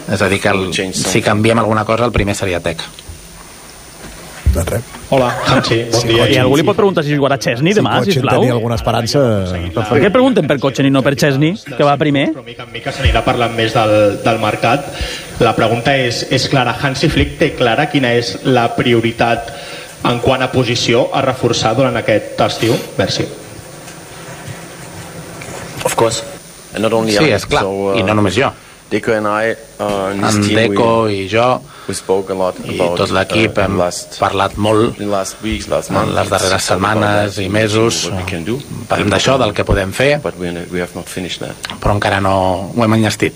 És a dir, que si canviem alguna cosa, el primer seria Tec. Hola, Hansi, bon dia. I algú li pot preguntar si jugarà Chesney demà, sisplau? Tenia alguna esperança... Per què pregunten per Kotxen i no per Chesney, que va primer? Però mica en mica s'anirà parlant més del mercat. La pregunta és clara. Hansi Flick té clara quina és la prioritat en quant a posició a reforçar durant aquest estiu? Merci. Of course. And not only Sí, és clar, i no només jo. Deco and I, En Deco i jo we spoke a lot i about, tot l'equip hem parlat molt in last weeks, last en months, les darreres setmanes i mesos. what we can do, Parlem d'això, del que podem fer, but we have not finished that. però encara no ho hem enllestit.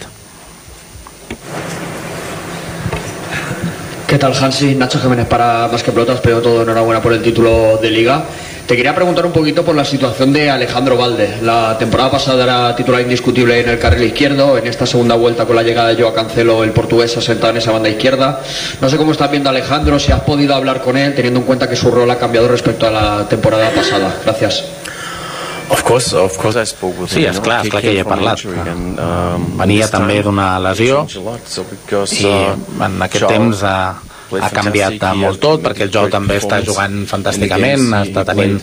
¿Qué tal, Hansi? Nacho Jiménez para Más que Pelotas. Primero todo, enhorabuena por el título de Liga. Te quería preguntar un poquito por la situación de Alejandro Valde. La temporada pasada era titular indiscutible en el carril izquierdo. En esta segunda vuelta, con la llegada de Joao Cancelo, el portugués se ha sentado en esa banda izquierda. No sé cómo estás viendo a Alejandro, si has podido hablar con él, teniendo en cuenta que su rol ha cambiado respecto a la temporada pasada. Gracias. Of course I spoke with Sí, him. és clar que hi he parlat. Venia també d'una lesió i en aquest temps ha canviat molt tot, perquè el Joao també està jugant fantàsticament, està tenint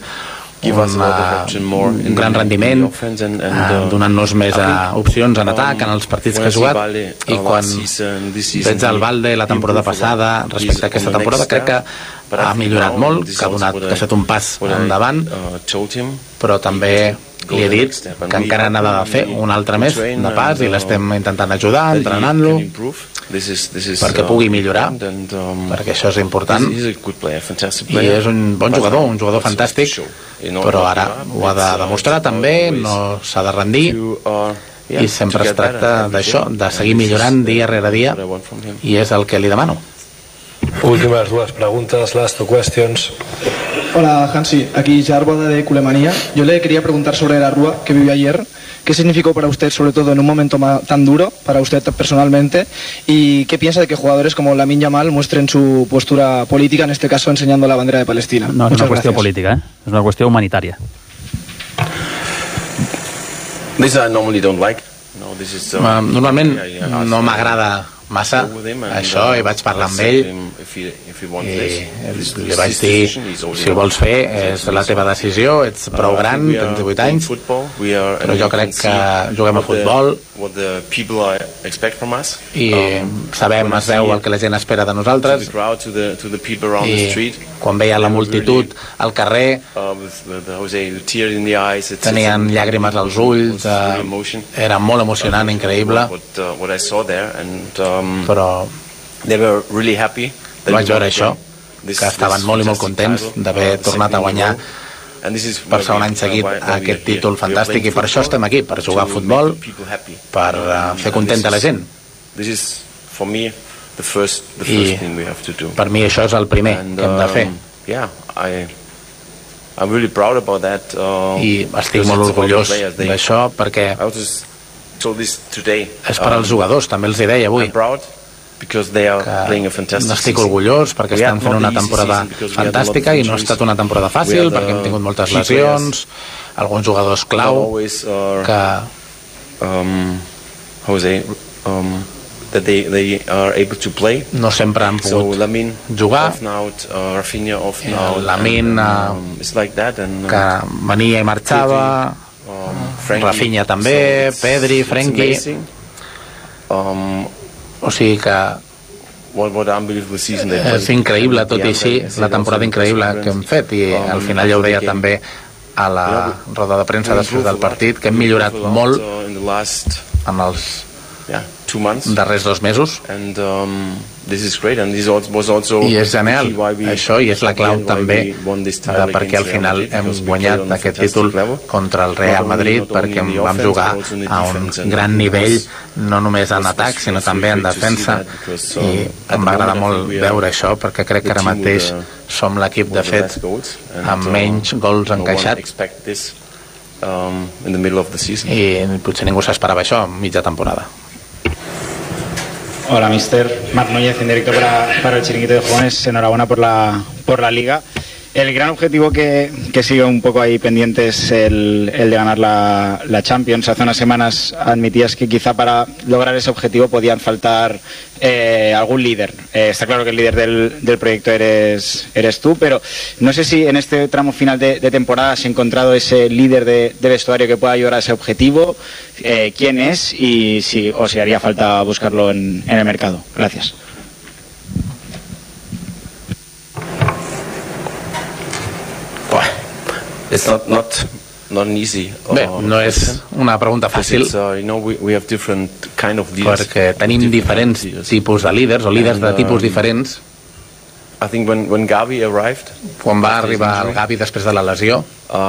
un gran rendiment, donant-nos més opcions en atac en els partits que ha jugat, i quan veig el Valde la temporada passada respecte a aquesta temporada, crec que ha millorat molt, que ha estat un pas endavant, però també li he dit que encara n'ha de fer un altre més de pas i l'estem intentant ajudar, entrenant-lo perquè pugui millorar, perquè això és important, i és un bon jugador, un jugador fantàstic, però ara ho ha de demostrar també, no s'ha de rendir, i sempre es tracta d'això, de seguir millorant dia rere dia, i és el que li demano. Últimas dues preguntas, last two questions. Hola, Hansi, aquí Jarboda de Culemanía. Yo le quería preguntar sobre la Rúa que vivió ayer. ¿Qué significó para usted, sobre todo en un momento tan duro, para usted personalmente? ¿Y qué piensa de que jugadores como Lamine Yamal muestren su postura política, en este caso enseñando la bandera de Palestina? No és una qüestió política, és una qüestió humanitària. This I normally don't like. Normalment no m'agrada massa això, i vaig parlar amb ell i li vaig dir, si ho vols fer és la teva decisió, ets prou gran, tens 18 anys, però jo crec que juguem a futbol i sabem, es veu el que la gent espera de nosaltres, i quan veia la multitud al carrer tenien llàgrimes als ulls, era molt emocionant, increïble, però vaig veure això, que estaven molt i molt contents d'haver tornat a guanyar per segon any seguit aquest títol fantàstic, i per això estem aquí, per jugar a futbol, per fer contenta la gent, i per mi això és el primer que hem de fer, i estic molt orgullós d'això, perquè és per als jugadors, també els hi deia avui, que n'estic orgullós perquè estan fent una temporada fantàstica, i no ha estat una temporada fàcil perquè hem tingut moltes lesions, alguns jugadors clau que no sempre han pogut jugar. Lamine que venia i marxava, Rafinha també, Pedri, Frenkie, o sigui que és increïble, tot i així, la temporada increïble que hem fet, i al final ja ho deia també a la roda de premsa després del partit, que hem millorat molt en els darrers 2 mesos, i és genial això, i és la clau també de per què al final hem guanyat aquest títol contra el Real Madrid, perquè vam jugar a un gran nivell, no només en atac sinó també en defensa, i em va agradar molt veure això, perquè crec que ara mateix som l'equip de fet amb menys gols encaixats, i potser ningú s'esperava això a mitja temporada. Hola, mister. Marc Núñez, en directo para el Chiringuito de Jóvenes. Enhorabuena por la Liga. El gran objetivo que sigue un poco ahí pendiente es el de ganar la Champions. Hace unas semanas admitías que quizá para lograr ese objetivo podían faltar algún líder. Está claro que el líder del proyecto eres tú, pero no sé si en este tramo final de temporada has encontrado ese líder de vestuario que pueda ayudar a ese objetivo. ¿Quién es? Y si haría falta buscarlo en el mercado. Gracias. It's not easy. Bé, no és una pregunta fàcil, perquè tenim diferents tipus de líders, o líders de tipus diferents. Quan va arribar el Gavi després de la lesió,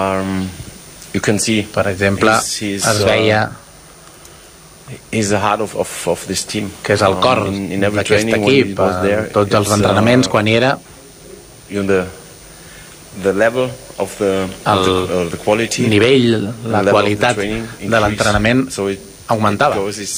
per exemple, es veia que és el cor d'aquest equip, tots els entrenaments, quan hi era, el nivell, la qualitat de l'entrenament augmentava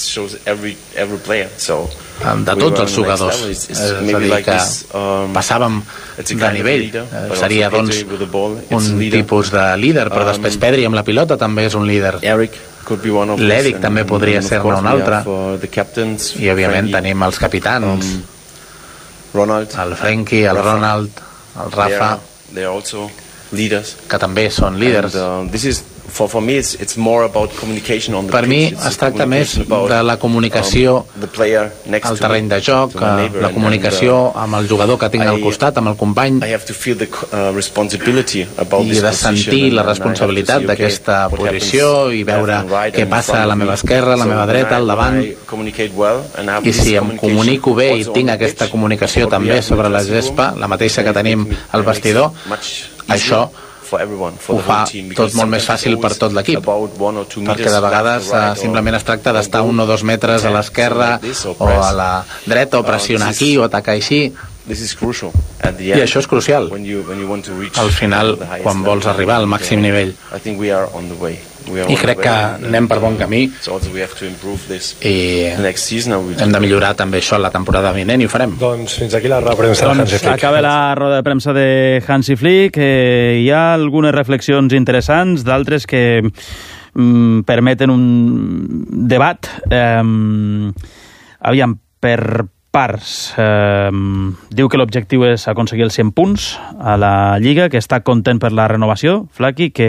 de tots els jugadors, és a dir que passàvem de nivell. Seria doncs un tipus de líder, però després Pedri amb la pilota també és un líder. L'Eric també podria ser-ne un altre, i òbviament tenim els capitans, el Frenkie, el Ronald, el Rafa, que també són líders. Per mi es tracta més de la comunicació al terreny de joc, la comunicació amb el jugador que tinc al costat, amb el company, i de sentir la responsabilitat d'aquesta posició i veure què passa a la meva esquerra, a la meva dreta, al davant. I si em comunico bé i tinc aquesta comunicació també sobre la gespa, la mateixa que tenim al vestidor, això ho fa tot molt més fàcil per tot l'equip, perquè de vegades simplement es tracta d'estar 1 o 2 metres a l'esquerra o a la dreta, o pressionar aquí o atacar així, i això és crucial al final quan vols arribar al màxim nivell. I crec que anem per bon camí i hem de millorar també això la temporada vinent, i ho farem. Doncs fins aquí la roda de premsa de Hansi Flick. Acaba la roda de premsa de Hansi Flick. Hi ha algunes reflexions interessants, d'altres que permeten un debat. Aviam, per parts. Diu que l'objectiu és aconseguir els 100 punts a la Lliga, que està content per la renovació, Flaqui, que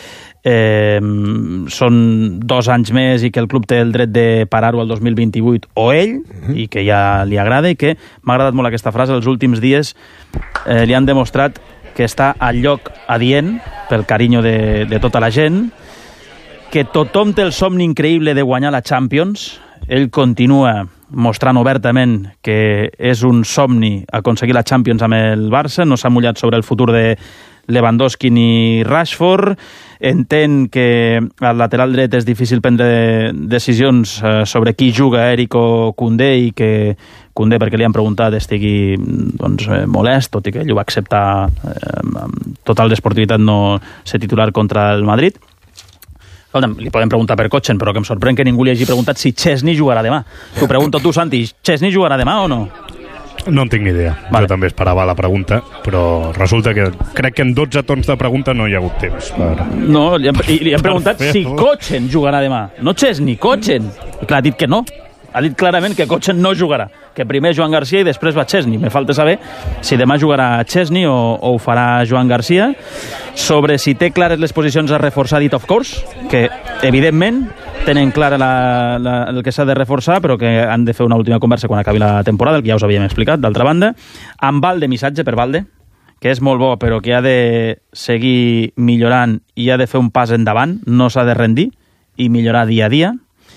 són 2 anys més i que el club té el dret de parar-ho al 2028 o ell, i que ja li agrada, i que m'ha agradat molt aquesta frase. Els últims dies li han demostrat que està al lloc adient pel carinyo de tota la gent, que tothom té el somni increïble de guanyar la Champions. Ell continua mostrant obertament que és un somni aconseguir la Champions amb el Barça, no s'ha mullat sobre el futur de Lewandowski ni Rashford, entén que al lateral dret és difícil prendre decisions sobre qui juga, Eric o Koundé, i que Koundé, perquè li han preguntat, estigui molest, tot i que ell ho va acceptar amb total desportivitat, no ser titular contra el Madrid. Escolta'm, li podem preguntar per Kochen, però que em sorprèn que ningú li hagi preguntat si Chesney jugarà demà. T'ho pregunto tu, Santi, Chesney jugarà demà o no? No en tinc ni idea. Vale. Jo també esperava la pregunta, però resulta que crec que en 12 torns de pregunta no hi ha hagut temps. No, li han preguntat si Kochen jugarà demà. No Chesney, Kochen. Clar, ha dit que no. Ha dit clarament que Kochen no jugarà, que primer Joan Garcia i després va Chesney. Me falta saber si demà jugarà Chesney o ho farà Joan Garcia. Sobre si té clares les posicions a reforçar, dit of course, que evidentment tenen clara el que s'ha de reforçar, però que han de fer una última conversa quan acabi la temporada, el que ja us havíem explicat. D'altra banda, amb Valde, missatge per Valde, que és molt bo, però que ha de seguir millorant i ha de fer un pas endavant, no s'ha de rendir i millorar dia a dia.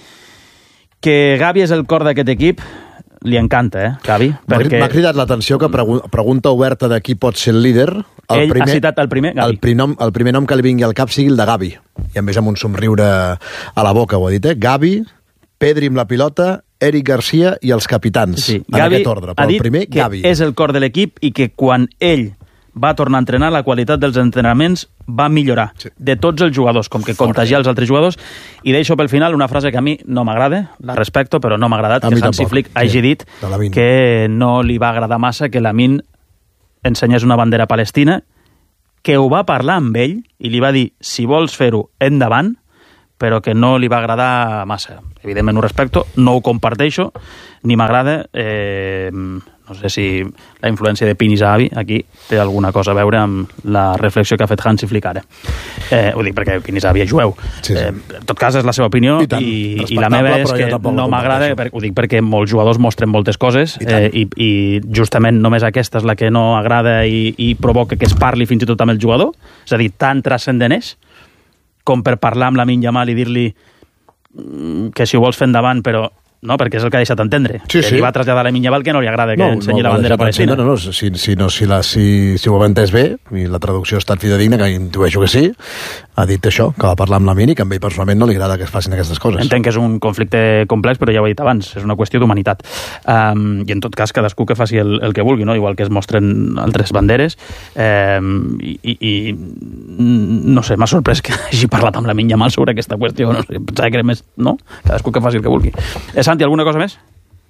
Que Gavi és el cor d'aquest equip, li encanta, Gavi. M'ha cridat l'atenció que pregunta oberta de qui pot ser el líder. Ell ha citat el primer, Gavi. El primer nom que li vingui al cap sigui el de Gavi. I a més amb un somriure a la boca, ho ha dit, Gavi, Pedri amb la pilota, Eric Garcia i els capitans. Sí, en aquest ordre. Però el primer, Gavi. És el cor de l'equip i que quan ell va tornar a entrenar, la qualitat dels entrenaments va millorar, de tots els jugadors, com que contagiar els altres jugadors. I deixo pel final una frase que a mi no m'agrada, la respecto, però no m'ha agradat, que Hansi Flick hagi dit que no li va agradar massa que Lamine ensenyés una bandera palestina que ho va parlar amb ell i li va dir, si vols fer-ho, endavant, però que no li va agradar massa. Evidentment ho respecto, no ho comparteixo, ni m'agrada. No sé si la influència de Pini Zahavi aquí té alguna cosa a veure amb la reflexió que ha fet Hansi Flick ara. Ho dic perquè Pini Zahavi és jueu. Sí. En tot cas, és la seva opinió i la meva és que no m'agrada, ho dic perquè molts jugadors mostren moltes coses i justament només aquesta és la que no agrada i provoca que es parli fins i tot amb el jugador. És a dir, tan transcendent és com per parlar amb Lamine Yamal i dir-li que si ho vols fer endavant, però no, perquè és el que ha deixat entendre. Sí, que li va traslladar a Lamine Yamal que no li agrada que ensenyi la bandera palestina. No, si ho hem entès bé, i la traducció ha estat fidedigna, que intueixo que sí, ha dit això, que va parlar amb Lamine i que a ell personalment no li agrada que es facin aquestes coses. Entenc que és un conflicte complex, però ja ho he dit abans, és una qüestió d'humanitat. I en tot cas, cadascú que faci el que vulgui, no? Igual que es mostren altres banderes, i no sé, m'ha sorprès que hagi parlat amb Lamine Yamal sobre aquesta qüestió, no sé, pensava que era més, no? Cadascú que faci el que vulgui. Santi, alguna cosa més?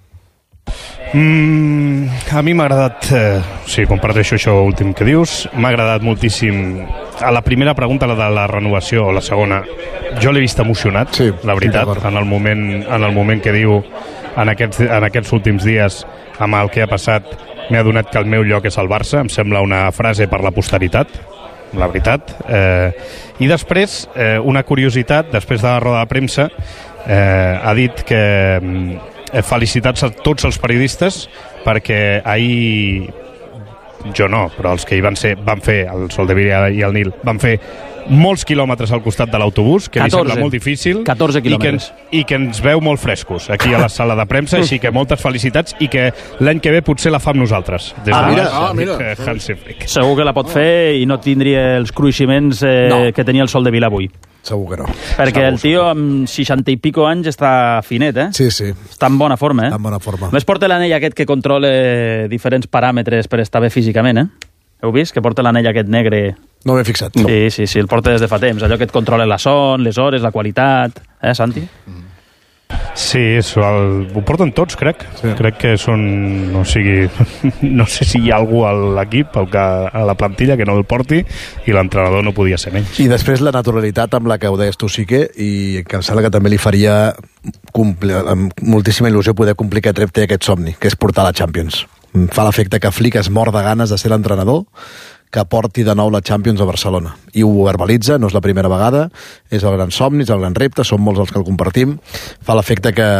A mi m'ha agradat, sí, comparteixo això últim que dius, m'ha agradat moltíssim a la primera pregunta, la de la renovació, o la segona, jo l'he vist emocionat, sí, la veritat, sí, en el moment que diu en aquests últims dies amb el que ha passat m'he adonat que el meu lloc és el Barça, em sembla una frase per la posteritat, la veritat, i després una curiositat, després de la roda de premsa, ha dit que felicitats a tots els periodistes perquè ahir, jo no, però els que hi van fer el Soldevila i el Nil, van fer molts quilòmetres al costat de l'autobús, que li sembla molt difícil, 14 quilòmetres. I que ens veu molt frescos aquí a la sala de premsa, així que moltes felicitats i que l'any que ve potser la fa amb nosaltres. Mira. Hansi Flick. Segur que la pot fer i no tindria els cruiximents que tenia el Soldevila avui. Segur que no. Perquè el tio amb 60 i pico anys està finet, Sí, sí. Està en bona forma, En bona forma. Només porta l'anell aquest que controla diferents paràmetres per estar bé físicament, Heu vist? Que porta l'anell aquest negre. No m'he fixat. Sí, el porta des de fa temps. Allò que et controla la son, les hores, la qualitat. Santi? Sí, ho porten tots, crec. Sí. Crec que són... No sé si hi ha algú a l'equip, a la plantilla, que no el porti, i l'entrenador no podia ser menys. I després la naturalitat amb la que ho deies tu, Sique, i que em sembla que també li faria amb moltíssima il·lusió poder complir aquest repte i aquest somni, que és portar la Champions. Em fa l'efecte que Flick es mor de ganes de ser l'entrenador que porti de nou la Champions a Barcelona. I ho verbalitza, no és la primera vegada, és el gran somni, és el gran repte, som molts els que el compartim. Fa l'efecte que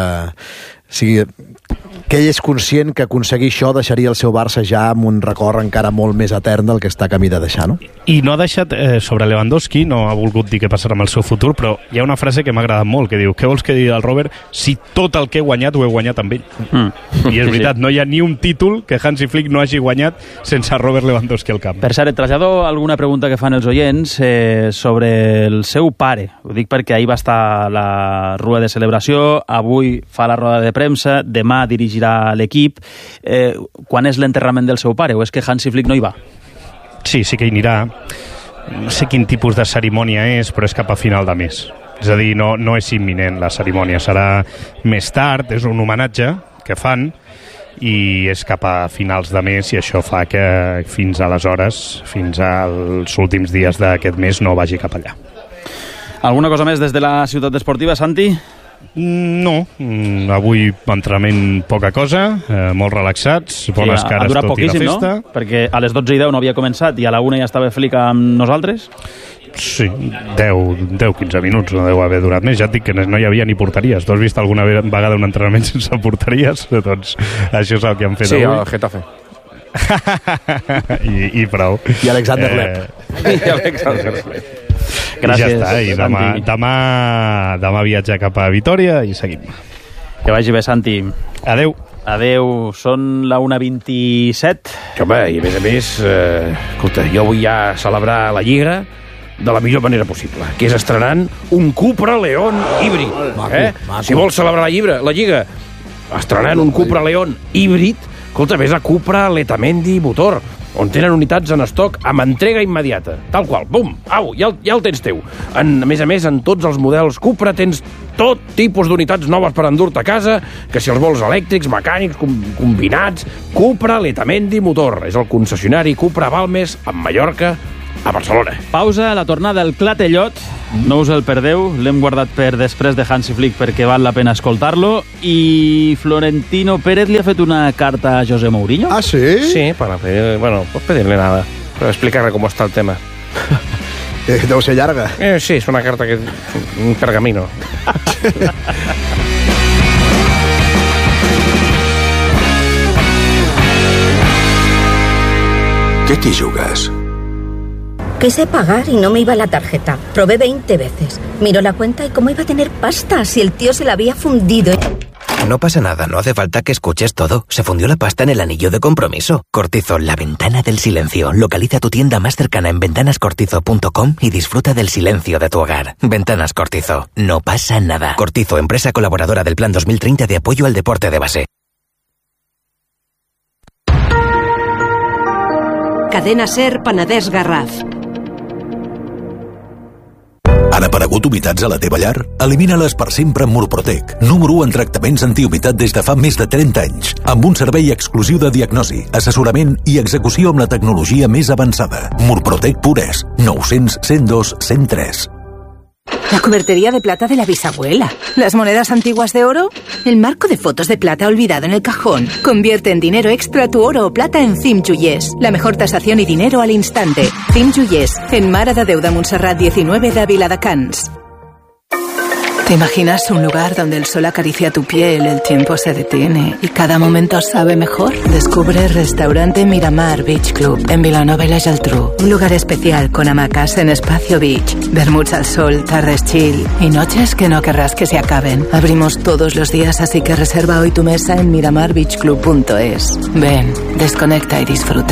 ell és conscient que aconseguir això deixaria el seu Barça ja amb un record encara molt més etern del que està camí de deixar, no? I no ha deixat, sobre Lewandowski, no ha volgut dir què passarà amb el seu futur, però hi ha una frase que m'ha agradat molt, que diu, què vols que digui el Robert si tot el que he guanyat ho he guanyat amb ell? I és veritat, no hi ha ni un títol que Hansi Flick no hagi guanyat sense Robert Lewandowski al camp. Per cert, et trasllado alguna pregunta que fan els oients sobre el seu pare. Ho dic perquè ahir va estar la rua de celebració, avui fa la roda de premsa, demà dirigirà l'equip. Quan és l'enterrament del seu pare? O és que Hansi Flick no hi va? Sí que hi anirà. No sé quin tipus de cerimònia és, però és cap a final de mes. És a dir, no és imminent la cerimònia. Serà més tard, és un homenatge que fan i és cap a finals de mes i això fa que fins aleshores, fins als últims dies d'aquest mes no vagi cap allà. Alguna cosa més des de la ciutat esportiva, Santi? No, avui entrenament poca cosa, molt relaxats, bones cares tot i la festa. No? Perquè a les 12:10 no havia començat i a la 1 ja estava Flick amb nosaltres? Sí, 10-15 minuts, no deu haver durat més. Ja et dic que no hi havia ni porteries. Tu has vist alguna vegada un entrenament sense porteries? Doncs això és el que han fet avui. Sí, al Getafe. I prou. I Alexander Lepp. Gràcies, i ja està, i demà viatjar cap a Vitòria i seguim. Que vagi bé, Santi. Adeu, són la 1:27. Home, i a més, escolta, jo vull ja celebrar la Lliga de la millor manera possible, que és estrenant un Cupra León híbrid. Maco. Si vols celebrar la Lliga estrenant un Cupra León híbrid, escolta, ves a Cupra Letamendi Motor, on tenen unitats en estoc amb entrega immediata. Tal qual, bum, au, ja el tens teu. A més, en tots els models Cupra tens tot tipus d'unitats noves per endur-te a casa, que si els vols elèctrics, mecànics, combinats. Cupra Letamendi Motor és el concessionari Cupra Balmes, en Mallorca a Barcelona. Pausa, la tornada del Clatellot. No us el perdeu, l'hem guardat per després de Hansi Flick perquè val la pena escoltar-lo. I Florentino Pérez li ha fet una carta a José Mourinho. Ah, sí? Sí, para pedir, bueno, pues pedirle nada, pero explicarle cómo está el tema. Deu ser llarga. Sí, es una carta que un pergamino. ¿Qué te jugas? Quise pagar y no me iba la tarjeta. Probé 20 veces. Miró la cuenta y cómo iba a tener pasta si el tío se la había fundido. No pasa nada, no hace falta que escuches todo. Se fundió la pasta en el anillo de compromiso. Cortizo, la ventana del silencio. Localiza tu tienda más cercana en ventanascortizo.com y disfruta del silencio de tu hogar. Ventanas Cortizo. No pasa nada. Cortizo, empresa colaboradora del Plan 2030 de apoyo al deporte de base. Cadena SER Penedès Garraf. Han aparegut humitats a la teva llar? Elimina-les per sempre amb Murprotec, número 1 en tractaments antihumitat des de fa més de 30 anys, amb un servei exclusiu de diagnosi, assessorament i execució amb la tecnologia més avançada. Murprotec Pures, 900 102 103. La cubertería de plata de la bisabuela. ¿Las monedas antiguas de oro? El marco de fotos de plata olvidado en el cajón. Convierte en dinero extra tu oro o plata en CIM Joiers. La mejor tasación y dinero al instante. CIM Joiers, en Mare de Déu de Montserrat 19 de Viladecans. ¿Te imaginas un lugar donde el sol acaricia tu piel, el tiempo se detiene y cada momento sabe mejor? Descubre Restaurante Miramar Beach Club en Vilanova y la Geltrú. Un lugar especial con hamacas en Espacio Beach, vermuts al sol, tardes chill y noches que no querrás que se acaben. Abrimos todos los días, así que reserva hoy tu mesa en miramarbeachclub.es. Ven, desconecta y disfruta.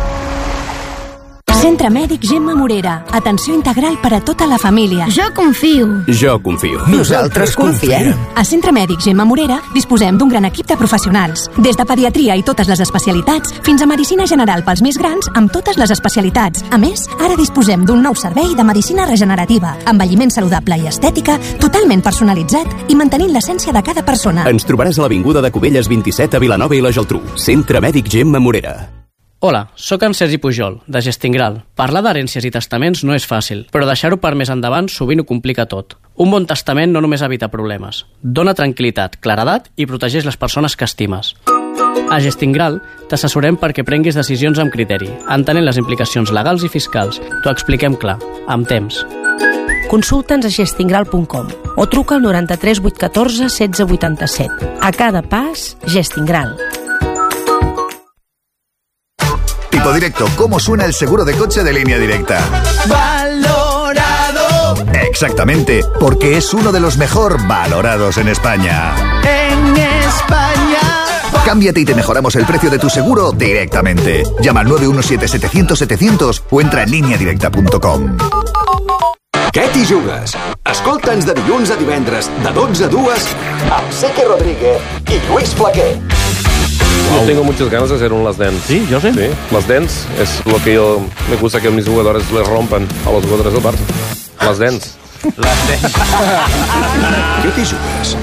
Centre Mèdic Gemma Morera. Atenció integral per a tota la família. Jo confio. Jo confio. Nosaltres confiem. A Centre Mèdic Gemma Morera disposem d'un gran equip de professionals. Des de pediatria i totes les especialitats fins a medicina general pels més grans amb totes les especialitats. A més, ara disposem d'un nou servei de medicina regenerativa, envelliment saludable i estètica, totalment personalitzat i mantenint l'essència de cada persona. Ens trobaràs a l'Avinguda de Cubelles 27 a Vilanova i la Geltrú. Centre Mèdic Gemma Morera. Hola, sóc en Sergi Pujol, de Gestingral. Parlar d'herències i testaments no és fàcil, però deixar-ho per més endavant sovint ho complica tot. Un bon testament no només evita problemes, dona tranquil·litat, claredat i protegeix les persones que estimes. A Gestingral t'assessorem perquè prenguis decisions amb criteri, entenent les implicacions legals i fiscals. T'ho expliquem clar, amb temps. Consulta'ns a gestingral.com o truca al 93 814 16 87. A cada pas, Gestingral. Tipo Directo, ¿cómo suena el seguro de coche de Línea Directa? ¡Valorado! Exactamente, porque es uno de los mejor valorados en España. ¡En España! Cámbiate y te mejoramos el precio de tu seguro directamente. Llama al 917-700-700 o entra en lineadirecta.com. Què t'hi jugues? Escolta'ns de dilluns a divendres, de 12 a 2, amb Seque Rodríguez i Lluís Flaquer. Yo tengo muchas ganas de hacer un Last Dance. Sí, yo sé. Sí, Last Dance es lo que yo me gusta que mis jugadores les rompan a los jugadores del Barça. Last Dance. Last Dance. Què t'hi jugues?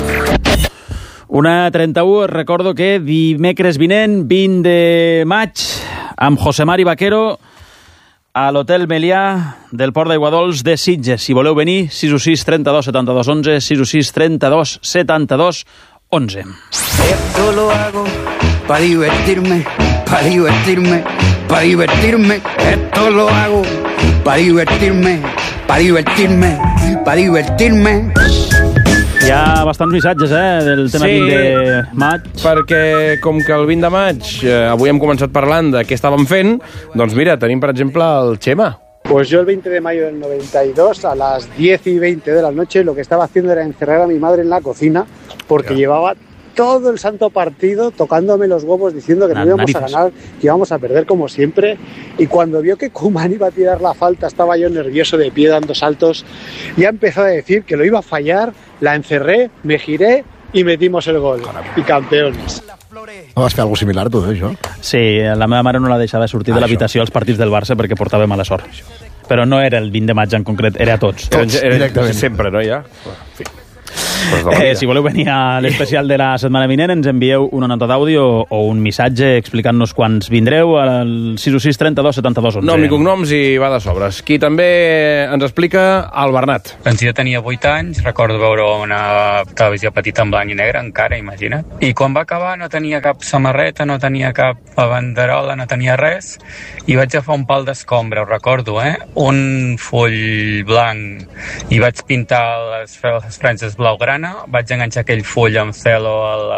1:31, recordo que dimecres vinent, 20 de maig, amb José Mari Vaquero a l'Hotel Melià del Port d'Aiguadols de Sitges. Si voleu venir, 616 32 72 11, 616 32 72 11. Esto lo hago para divertirme, para divertirme, para divertirme. Esto lo hago para divertirme, para divertirme, para divertirme. Hi ha bastants missatges, del tema 20 de maig. Perquè com que el 20 de maig avui hem començat parlant de què estàvem fent, doncs mira, tenim per exemple el Chema. Pues yo el 20 de mayo del 92, a las 10:20 de la noche, lo que estaba haciendo era encerrar a mi madre en la cocina porque llevaba todo el santo partido tocándome los huevos diciendo que no íbamos a ganar, que íbamos a perder como siempre. Y cuando vio que Koeman iba a tirar la falta, estaba yo nervioso de pie dando saltos. Ya empezó a decir que lo iba a fallar, la encerré, me giré y metimos el gol. Y campeones. No vas fer alguna similar, tu, això? Sí, la meva mare no la deixava sortir de l'habitació als partits del Barça perquè portava mala sort. Però no era el 20 de maig en concret, era a tots. Era sempre, no, ja? En fi. Si voleu venir a l'especial de la setmana vinent, ens envieu una nota d'àudio o un missatge explicant-nos quants vindreu al 616 32 72 11. Nom i cognoms i va de sobres. Qui també ens explica, el Bernat. Doncs jo tenia 8 anys, recordo veure una televisió petita en blanc i negre, encara, imagina't. I quan va acabar no tenia cap samarreta, no tenia cap banderola, no tenia res, i vaig agafar un pal d'escombra, ho recordo, un full blanc, i vaig pintar les franges blaugrana, vaig enganxar aquell full amb celo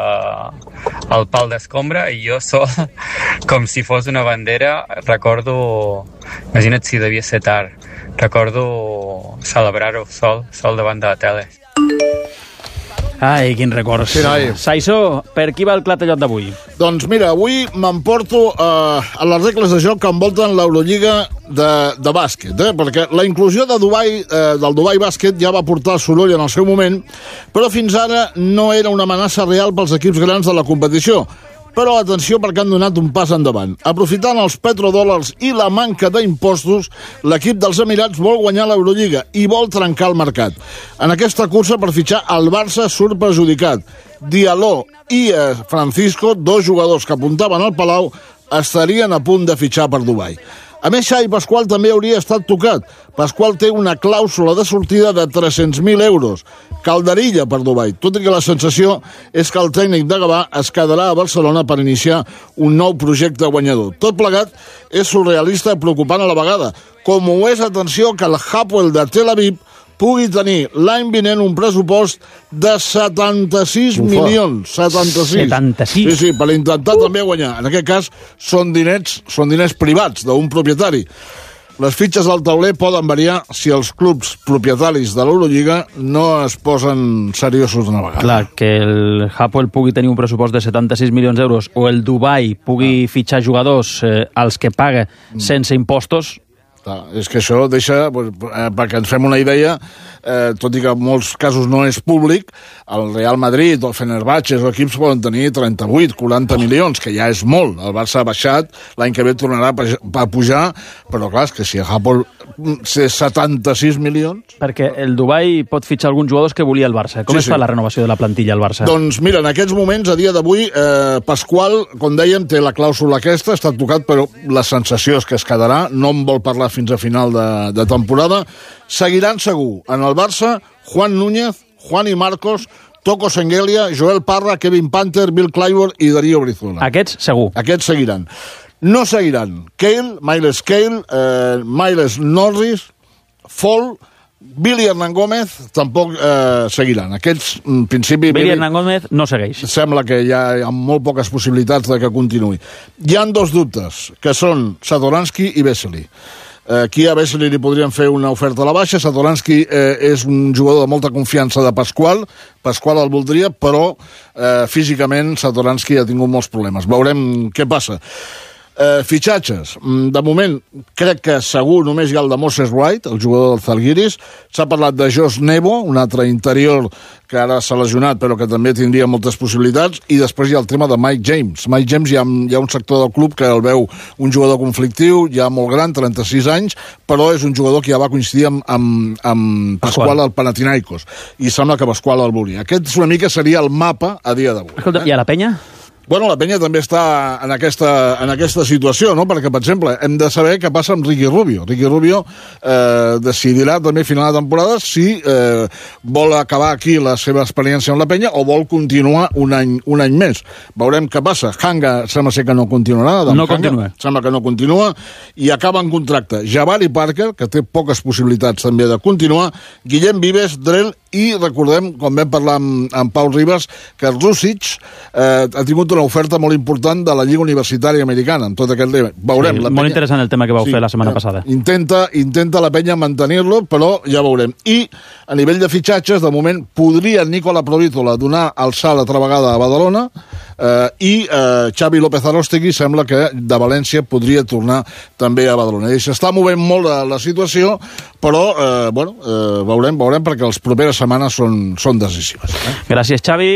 al pal d'escombra, i jo sol, com si fos una bandera, recordo, imagina't si devia ser tard, recordo celebrar-ho sol davant de la tele. Ai, quins records. Sí, Saissó, per qui va el clatellot d'avui? Doncs mira, avui m'emporto a les regles de joc que envolten l'Eurolliga de bàsquet, perquè la inclusió de Dubai, del Dubai Bàsquet ja va portar soroll en el seu moment, però fins ara no era una amenaça real pels equips grans de la competició. Però atenció, perquè han donat un pas endavant. Aprofitant els petrodòlars i la manca d'impostos, l'equip dels Emirats vol guanyar l'Eurolliga i vol trencar el mercat. En aquesta cursa per fitxar el Barça surt perjudicat. Diallo i Francisco, dos jugadors que apuntaven al Palau, estarien a punt de fitxar per Dubai. A més, Xavi Pasqual també hauria estat tocat. Pasqual té una clàusula de sortida de 300.000 euros. Calderilla per Dubai, tot i que la sensació és que el tècnic de Gavà es quedarà a Barcelona per iniciar un nou projecte guanyador. Tot plegat és surrealista i preocupant a la vegada, com ho és, atenció, que el Hapoel de Tel Aviv pugui tenir l'any vinent un pressupost de 76 milions. 76? Sí, per intentar també guanyar. En aquest cas, són diners privats d'un propietari. Les fitxes al tauler poden variar si els clubs propietaris de l'Eurolliga no es posen seriosos d'una vegada. Clar, que el Hapoel pugui tenir un pressupost de 76 milions d'euros o el Dubai pugui fitxar jugadors als que paga sense impostos. És que això deixa, perquè ens fem una idea, tot i que en molts casos no és públic, el Real Madrid o el Fenerbahçe o equips poden tenir 38, 40 milions, que ja és molt. El Barça ha baixat, l'any que ve tornarà a pujar, però clar, és que si el Hapoel té 76 milions... Perquè el Dubai pot fitxar alguns jugadors que volia el Barça. Com es fa la renovació de la plantilla al Barça? Doncs mira, en aquests moments, a dia d'avui, Pasqual, com dèiem, té la clàusula aquesta, està tocat, però la sensació és que es quedarà, no en vol parlar fins a final de temporada. Seguiran segur en el Barça Juan Núñez, Juan y Marcos, Toko Sengelia, Joel Parra, Kevin Panther, Bill Clyburn i Darío Brizuela. Aquests segur. Aquests seguiran. No seguiran Miles Cale, Miles Norris, Fall, Billy Hernán Gómez tampoc seguiran. Aquests, en principi... Billy Hernán Gómez no segueix. Sembla que hi ha molt poques possibilitats de que continuï. Hi ha dos dubtes, que són Satoransky i Vesely. Aquí a Vesely li podrien fer una oferta a la baixa. Satoransky és un jugador de molta confiança de Pasqual. Pasqual el voldria, però físicament Satoransky ha tingut molts problemes. Veurem què passa. Fitxatges. De moment, crec que segur només hi ha el de Moses Wright, el jugador del Zalgiris. S'ha parlat de Josh Nebo, un altre interior que ara s'ha lesionat, però que també tindria moltes possibilitats. I després hi ha el tema de Mike James. Mike James hi ha un sector del club que el veu un jugador conflictiu, ja molt gran, 36 anys, però és un jugador que ja va coincidir amb Pasqual al Panathinaikos. I sembla que Pasqual el volia. Aquest una mica seria el mapa a dia d'avui. Escolta, i a la penya? Bueno, la penya també està en aquesta situació, no? Perquè, per exemple, hem de saber què passa amb Ricky Rubio. Ricky Rubio decidirà també a final de temporada si vol acabar aquí la seva experiència amb la penya o vol continuar un any més. Veurem què passa. Hanga sembla ser que no continuarà. Sembla que no continua i acaba en contracte. Jabari Parker, que té poques possibilitats també de continuar, Guillem Vives, Drell i recordem, com vam parlar amb Pau Ribas, que Rusic ha tingut una oferta molt important de la Lliga Universitària Americana, amb tot aquest tema. Veurem. Sí, molt interessant el tema que vau fer la setmana passada. Intenta la penya mantenir-lo, però ja veurem. I a nivell de fitxatges, de moment, podria Nicola Provítola donar el salt altra vegada a Badalona i Xavi López Arostegui sembla que de València podria tornar també a Badalona. I s'està movent molt la situació, però veurem perquè les properes setmanes són decisives. Gràcies, Xavi.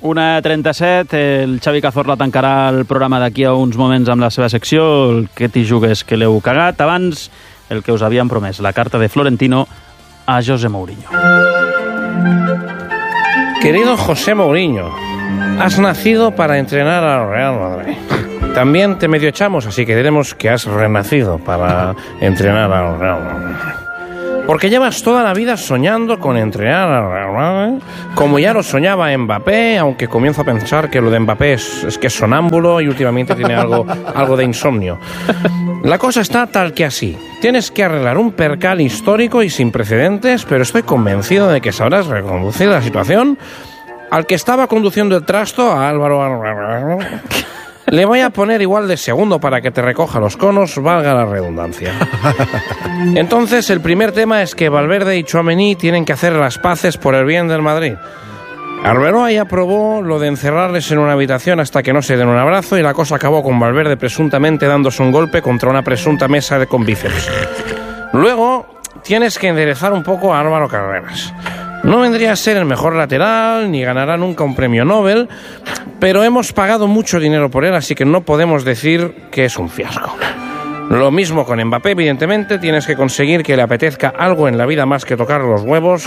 1:37, el Xavi Cazorla tancarà el programa d'aquí a uns moments amb la seva secció, el que t'hi jugues que l'heu cagat. Abans, el que us havíem promès, la carta de Florentino a José Mourinho. Querido José Mourinho, has nacido para entrenar al Real Madrid. También te medio echamos, así que diremos que has renacido para entrenar al Real Madrid. Porque llevas toda la vida soñando con entrenar al Real Madrid, como ya lo soñaba Mbappé, aunque comienzo a pensar que lo de Mbappé es que es sonámbulo y últimamente tiene algo de insomnio. La cosa está tal que así. Tienes que arreglar un percal histórico y sin precedentes, pero estoy convencido de que sabrás reconducir la situación. Al que estaba conduciendo el trasto, a Álvaro... Le voy a poner igual de segundo para que te recoja los conos, valga la redundancia. Entonces, el primer tema es que Valverde y Tchouaméni tienen que hacer las paces por el bien del Madrid. Arbeloa ya aprobó lo de encerrarles en una habitación hasta que no se den un abrazo y la cosa acabó con Valverde presuntamente dándose un golpe contra una presunta mesa con bíceps. Luego, tienes que enderezar un poco a Álvaro Carreras. No vendría a ser el mejor lateral, ni ganará nunca un premio Nobel, pero hemos pagado mucho dinero por él, así que no podemos decir que es un fiasco. Lo mismo con Mbappé, evidentemente, tienes que conseguir que le apetezca algo en la vida más que tocar los huevos.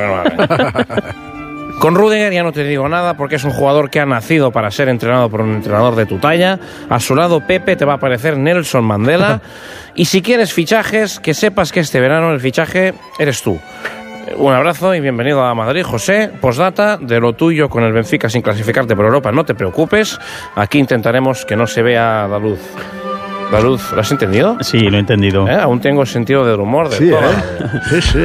Con Rüdiger ya no te digo nada porque es un jugador que ha nacido para ser entrenado por un entrenador de tu talla. A su lado Pepe te va a parecer Nelson Mandela. Y si quieres fichajes, que sepas que este verano el fichaje eres tú. Un abrazo y bienvenido a Madrid, José. Postdata, de lo tuyo con el Benfica sin clasificarte por Europa, no te preocupes. Aquí intentaremos que no se vea la luz. La luz, ¿lo has entendido? Sí, lo he entendido. Aún tengo sentido del humor. Sí, sí.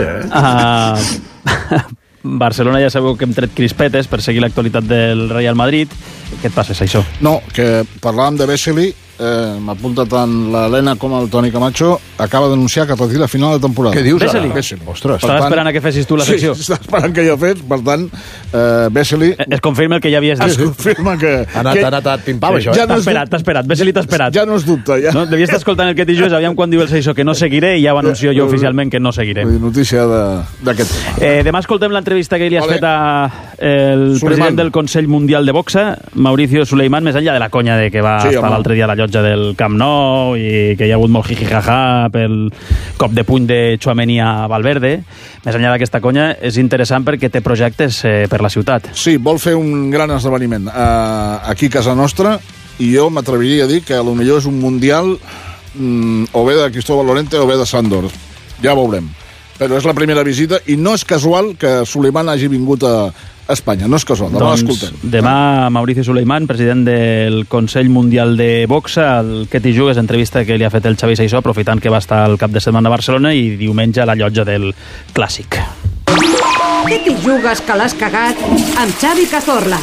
Barcelona ja sabeu que hem tret crispetes per seguir l'actualitat del Real Madrid. Què et passa, això? No, que parlàvem de Vesely, m'apunta tant l'Helena com el Toni Camacho, acaba d'anunciar que retira a final de temporada. Què dius ara? Vesely. Ostres. Estava esperant a que fessis tu la secció. Sí, estava esperant que jo fes, per tant, Vesely... Es confirma el que ja havies dit. Es confirma que... Ha anat pim-pam, això. T'ha esperat, Vesely t'ha esperat. Ja no es dubta, ja. No, devies estar escoltant el que t'hi jugues, aviam quan diu el Seixó que no seguiré i ja ho anuncio jo oficialment que no seguiré. Notícia d'aquest tema. Demà escoltem l'entrevista que li has fet al president del Consell Mundial de Boxa, Mauricio Suleiman, més enllà de la conya de que va estar l'altre dia a la llotja del Camp Nou i que hi ha hagut molt jiji-jaja pel cop de puny de Tchouaméni a Valverde. Més enllà d'aquesta conya, és interessant perquè té projectes per la ciutat. Sí, vol fer un gran esdeveniment aquí a casa nostra i jo m'atreviria a dir que potser és un mundial o bé de Cristóbal Lorente o bé de Sándor. Ja veurem. Però és la primera visita i no és casual que Suleiman hagi vingut a Espanya, no és casual, demà l'escoltem. Demà Mauricio Suleiman, president del Consell Mundial de Boxa, el que t'hi jugues, entrevista que li ha fet el Xavi Seixó, aprofitant que va estar al cap de setmana a Barcelona i diumenge a la llotja del Clàssic. Què t'hi jugues que l'has cagat amb Xavi Cazorla?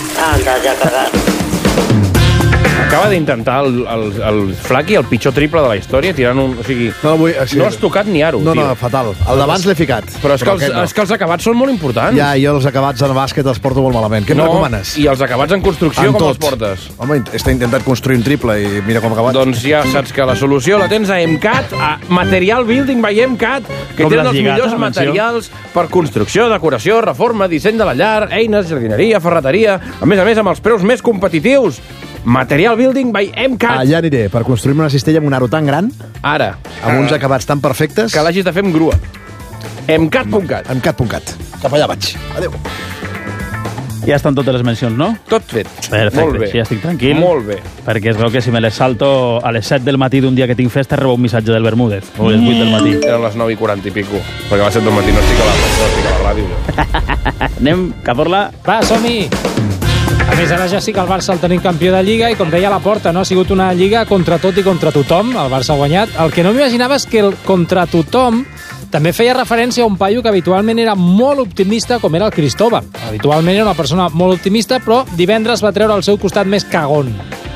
Acaba d'intentar el Flaqui el pitjor triple de la història tirant un... O sigui, no has tocat ni aro, tio. No, fatal. El d'abans l'he ficat. Però és que els acabats són molt importants. Ja, jo els acabats en bàsquet els porto molt malament. Què em recomanes? I els acabats en construcció com els portes? Home, he intentat construir un triple i mira com ha acabat. Doncs ja saps que la solució la tens a MCAT, a Material Building by MCAT, que tenen els millors materials per construcció, decoració, reforma, disseny de la llar, eines, jardineria, ferreteria, a més amb els preus més competitius. Material Building by MCAT. Allà aniré, per construir-me una cistella amb un aro tan gran, ara, amb uns acabats tan perfectes, que l'hagis de fer amb grua. MCAT.cat. MCAT.cat. Cap allà vaig. Adéu. Ja estan totes les mencions, no? Tot fet. Perfecte, molt bé. sí, ja estic tranquil. Molt bé. Perquè es veu que si me les salto a les 7 del matí d'un dia que tinc festa, rebo un missatge del Bermúdez, o les 8 del matí. Eren les 9:40 i pico, perquè a les 7 del matí no estic a la ràdio. Anem, Cazorla. Va, som-hi! A més, ara ja sí que el Barça el tenim campió de Lliga i, com deia la Porta, no ha sigut una Lliga contra tot i contra tothom. El Barça ha guanyat. El que no m'imaginava és que el contra tothom també feia referència a un paio que habitualment era molt optimista, com era el Cristóbal. Habitualment era una persona molt optimista, però divendres va treure el seu costat més cagón.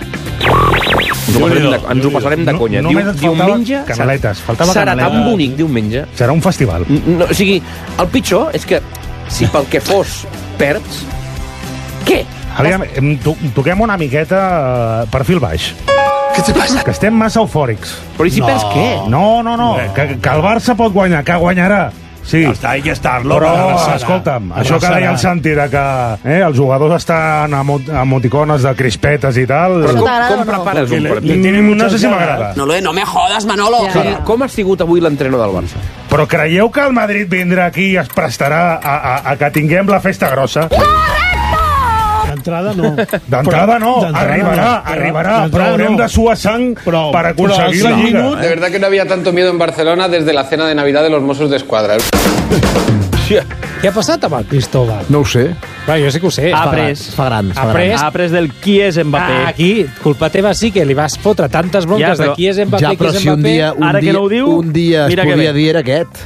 Ens ho passarem de conya. Diumenge serà tan bonic, diumenge. Serà un festival. No, o sigui, el pitjor és que si pel que fos perds, què? Aviam, toquem una miqueta perfil baix. Què te passa? Que estem massa eufòrics. Però i si perds què? No. Que el Barça pot guanyar, que guanyarà. Sí. Hay que estar-lo. Però, escolta'm, això que deia el Santi, que els jugadors estan amb emoticones de crispetes i tal... Però com prepares un partit? No sé si m'agrada. No me jodas, Manolo. Com ha sigut avui l'entrenador del Barça? Però creieu que el Madrid vindrà aquí i es prestarà a que tinguem la festa grossa? D'entrada no. D'entrada no, arribarà, però haurem de suar sang per aconseguir la Lliga. De verdad que no había tanto miedo en Barcelona desde la cena de Navidad de los Mossos d'Esquadra. Què ha passat amb el Cristóbal? No ho sé. Clar, jo sí que ho sé. Ha après del qui és Mbappé. Aquí, culpa teva sí que li vas fotre tantes bronques de qui és Mbappé, ja, però si un dia es podia dir era aquest.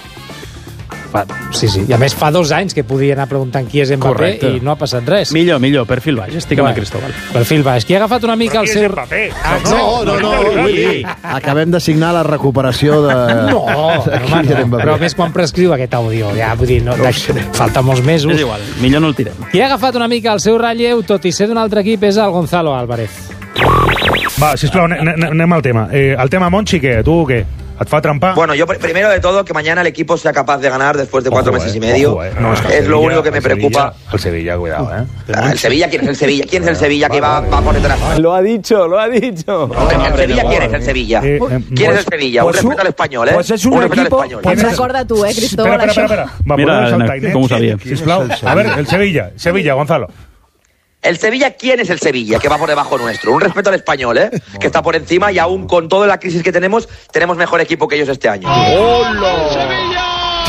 Sí. I a més fa 2 anys que podia anar preguntant qui és Mbappé. Correcte. I no ha passat res. Millor, perfil baix, estic amb el Cristóbal. Perfil baix. Qui ha agafat una mica el seu... No. Acabem de signar la recuperació de... No, però més quan prescriu aquest àudio. Ja, vull dir, falta molts mesos. És igual, millor no el tirem. Qui ha agafat una mica el seu relleu, tot i ser d'un altre equip, és el Gonzalo Álvarez. Va, sisplau, anem al tema. El tema Monchi, què? Tu què? ¿Et fa trampar? Bueno, yo primero de todo que mañana el equipo sea capaz de ganar después de 4 meses y medio. No, es lo único que me preocupa. El Sevilla, cuidado, ¿El Sevilla? ¿Quién es el Sevilla? ¿Quién es el Sevilla que va por detrás? Lo ha dicho. ¿El Sevilla quién es el Sevilla? ¿Quién es el Sevilla? Un respeto al español, Pues es un equipo... Pues recorda tú, Cristóbal. Espera. Mira, com ho sabia. Sisplau, a ver, el Sevilla, Gonzalo. El Sevilla, ¿quién es el Sevilla? Que va por debajo nuestro. Un respeto al español, que está por encima y aún con toda la crisis que tenemos mejor equipo que ellos este año. ¡Sevilla!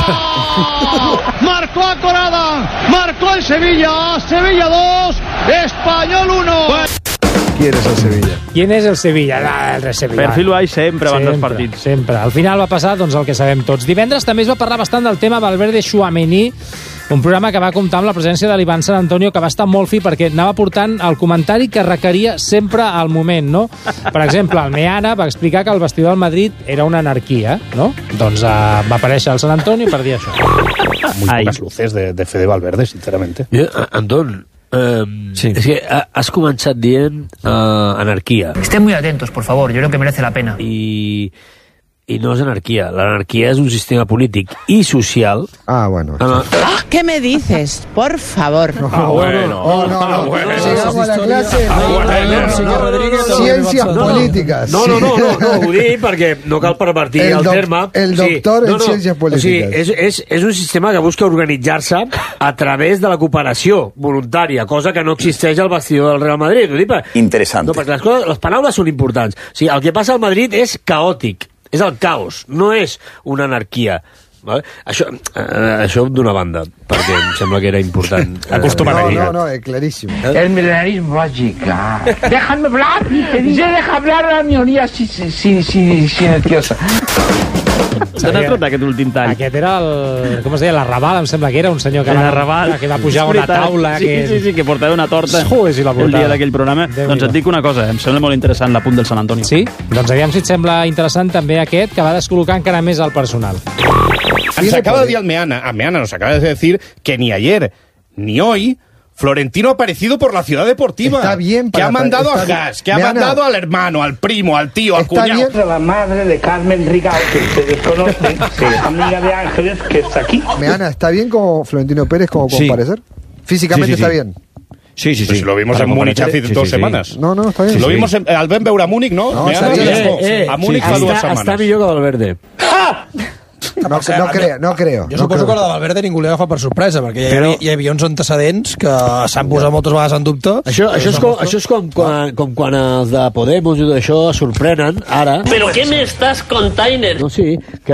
Marcó a Corada, marcó el Sevilla 2, Español 1. ¿Quién es el Sevilla? ¿Quién és el Sevilla? El Sevilla. Perfil baix sempre abans dels partits. Sempre. Al final va passar el que sabem tots. Divendres també es va parlar bastant del tema Valverde Tchouaméni, un programa que va comptar amb la presència de l'Ivan San Antonio, que va estar molt fi perquè anava portant el comentari que requeria sempre al moment, no? Per exemple, el Meana va explicar que el vestidor del Madrid era una anarquia, no? Doncs va aparèixer el San Antonio per dir això. Muy pocas luces de Fede Valverde, sinceramente. Anton, es que has comenzado dient anarquía. Estén muy atentos, por favor, yo creo que merece la pena. Y no es anarquía. La anarquía es un sistema político y social. Bueno. ¿Qué me dices? Por favor. Sigamos la clase. Ciencias políticas. No, ho dic perquè no cal pervertir el terme. El doctor en ciencias políticas. O sigui, és un sistema que busca organitzar-se a través de la cooperació voluntària, cosa que no existeix al vestidor del Real Madrid. Interesante. No, perquè les paraules són importants. O sigui, el que passa al Madrid és caòtic. És el caos, no és una anarquia. Vale? Això d'una banda, perquè em sembla que era important. No, es clarísimo. El milenarismo mágica. Déjame hablar. Deja hablar a la minoría silenciosa. Se n'ha tret aquest últim tall. Aquest era el... Com es deia? L'Arrabal, em sembla que era un senyor que va pujar a una taula. Sí, que portava una torta el dia d'aquell programa. Doncs et dic una cosa, em sembla molt interessant l'apunt del San Antonio. Sí? Doncs aviam si et sembla interessant també aquest, que va descol·locar encara més el personal. Se acaba de decir al Meana nos acaba de decir que ni ayer ni hoy Florentino ha aparecido por la ciudad deportiva. Está bien. Que ha mandado a Gas, que ha mandado al hermano, al primo, al tío, al cuñado. Está bien. La madre de Carmen Rigao, que ustedes conocen, amiga de Ángeles, que está aquí. Meana, ¿está bien como Florentino Pérez como comparecer? Físicamente está bien. Sí. Pues lo vimos en Múnich hace 2 semanas. No, está bien. Lo vimos al Ben veure a Múnich, ¿no? A Múnich fa 2 setmanes. Està millor que Valverde. No creo. Jo suposo que el de Valverde ningú li agafa per sorpresa, perquè hi havia uns antecedents que s'han posat moltes vegades en dubte. Això és com quan els de Podemos i tot això es sorprenen, ara... ¿Pero qué me estás contando? No, sí,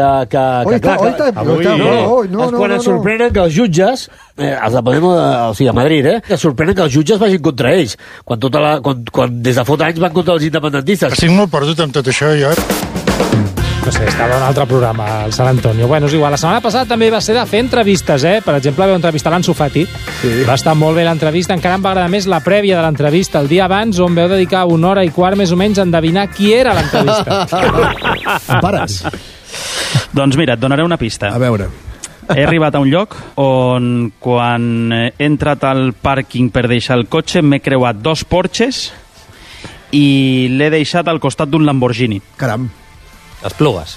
quan es sorprenen que els jutges, els de Podemos, o sigui, a Madrid, que es sorprenen que els jutges vagin contra ells, quan des de fot anys van contra els independentistes. Estic molt perdut amb tot això, jo. No sé, estava en un altre programa, el San Antonio. Bueno, és igual. La setmana passada també va ser de fer entrevistes, Per exemple, vau entrevistar l'Ansu Fati. Sí. Va estar molt bé l'entrevista. Encara em va agradar més la prèvia de l'entrevista, el dia abans, on vau dedicar 1 hora i quart més o menys a endevinar qui era l'entrevista. Pares. Doncs mira, et donaré una pista. A veure. He arribat a un lloc on, quan he entrat al pàrquing per deixar el cotxe, m'he creuat 2 Porsches i l'he deixat al costat d'un Lamborghini. Caram. Esplugues.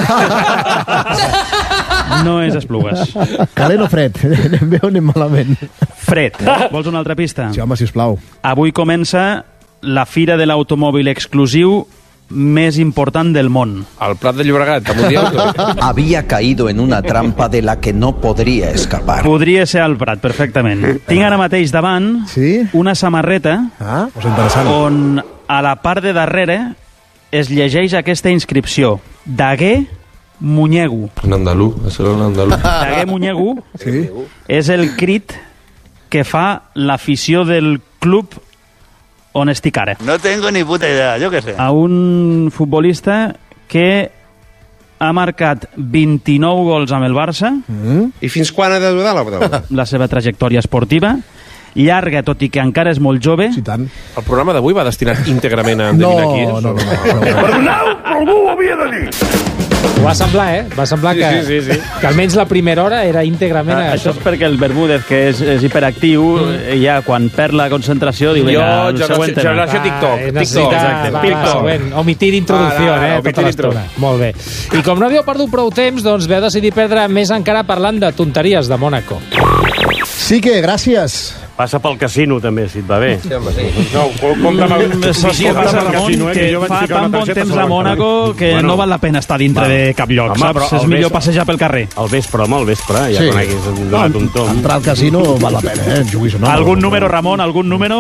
No és Esplugues. Calent o fred? Anem bé o anem malament? Fred. Vols una altra pista? Sí, home, sisplau. Avui comença la Fira de l'Automòbil Exclusiu més important del món. El Prat de Llobregat, a Mundial. Había caído en una trampa de la que no podría escapar. Podria ser el Prat, perfectament. Tinc ara mateix davant una samarreta on a la part de darrere es llegeix aquesta inscripció. Daguer Muñegu. En andalú, això és en andalú. Daguer Muñegu és el crit que fa l'afició del club on estic ara. No tengo ni puta idea, yo qué sé. A un futbolista que ha marcat 29 gols amb el Barça. I fins quan ha de durar la La seva trajectòria esportiva. Llarga, tot i que encara és molt jove. Sí, tant. El programa d'avui va destinat íntegrament a endevinar qui és? No. Perdoneu, però algú ho havia de dir. Va semblar, Va semblar que almenys la primera hora era íntegrament això és perquè el Bermúdez, que és hiperactiu, ja quan perd la concentració diu, vinga, el següent tema. Generació TikTok. TikTok. Omitir introducció, tota l'estona. Molt bé. I com no havíeu perdut prou temps, doncs veu decidir perdre més encara parlant de tonteries de Mònaco. Sí que, gràcies. Passa pel casino, també, si et va bé. No, compta amb el... Passa, Ramon, que fa tan bon temps a Mònaco que no val la pena estar dintre de cap lloc, saps? És millor passejar pel carrer. Al vespre, ja coneguis donat un tom. Entrar al casino val la pena, juguis o no. Algun número, Ramon, algun número?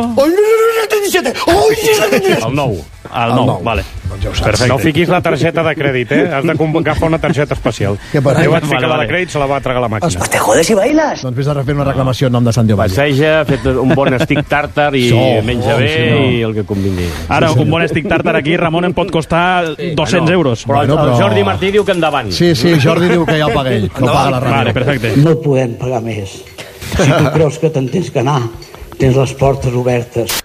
El 9. El 9, vale. Perfecte. No fiquis la targeta de crèdit, Has de agafar una targeta especial. Jo vaig ficar la de crèdit, se la va tragar la màquina. Te jodes i bailes. Doncs vés a refer una reclamació en nom de Sant Diomede. Passeja, ha fet un bon estic tàrtar i menja bé i el que convingui. Ara, un bon estic tàrtar aquí, Ramon, em pot costar 200 euros. Però el Jordi Martí diu que endavant. Sí, Jordi diu que ja el paga ell, que el paga la ràdio. Vale, perfecte. No podem pagar més. Si tu creus que te'n tens que anar, tens les portes obertes.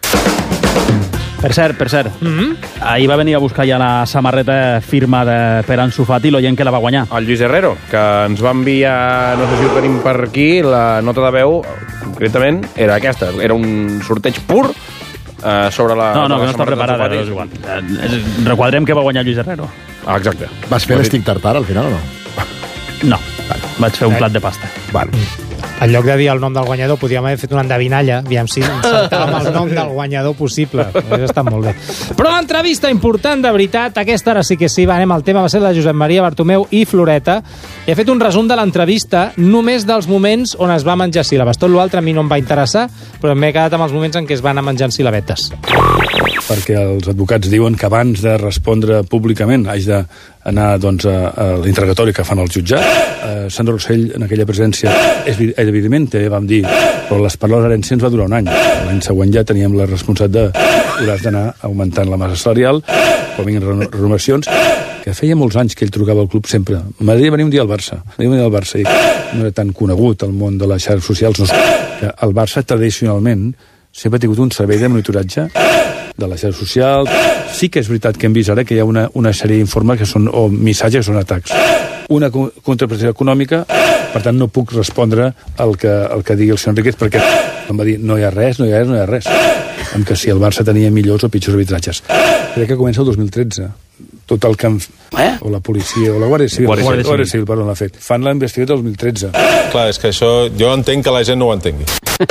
Per cert. Ahir va venir a buscar ja la samarreta firmada per Ansu Fati, l'oient que la va guanyar. El Lluís Herrero, que ens va enviar, no sé si ho tenim per aquí, la nota de veu, concretament, era aquesta. Era un sorteig pur sobre la... No, que no està preparada, és igual. Requadrem que va guanyar Lluís Herrero. Exacte. Vas fer l'estic tartar al final o no? No, vaig fer un plat de pasta. En lloc de dir el nom del guanyador, podríem haver fet una endevinalla, aviam si encertàvem el nom del guanyador possible. Hauria estat molt bé. Però l'entrevista important, de veritat, aquesta ara sí que sí, anem al tema, va ser la de Josep Maria Bartomeu i Floreta. He fet un resum de l'entrevista només dels moments on es va menjar síl·labes. Tot l'altre a mi no em va interessar, però m'he quedat amb els moments en què es van anar menjant síl·labetes. Perquè els advocats diuen que abans de respondre públicament haig d'anar a l'interrogatori que fan al jutjat. Sandra Rossell, en aquella presència, evidentment, vam dir, però les paraules herència ens va durar un any. L'any següent ja teníem la responsabilitat hauràs d'anar augmentant la massa salarial, quan vinguin renovacions, que feia molts anys que ell trucava al club sempre. M'agradaria venir un dia al Barça. I no era tan conegut el món de les xarxes socials. Que el Barça, tradicionalment, sempre ha tingut un servei de monitoratge de la xarxa social. Sí que és veritat que hem vist ara que hi ha una sèrie d'informes que són o missatges o són atacs. Una contraprestació econòmica, per tant no puc respondre al que digui el senyor Enriquez, perquè em va dir no hi ha res, amb que si el Barça tenia millors o pitjors arbitratges. Crec que comença el 2013. Tot el que o la policia, o la Guàrdia Civil, perdó, l'ha fet. Fan la investigació del 2013. Clar, és que això jo entenc que la gent no ho entengui.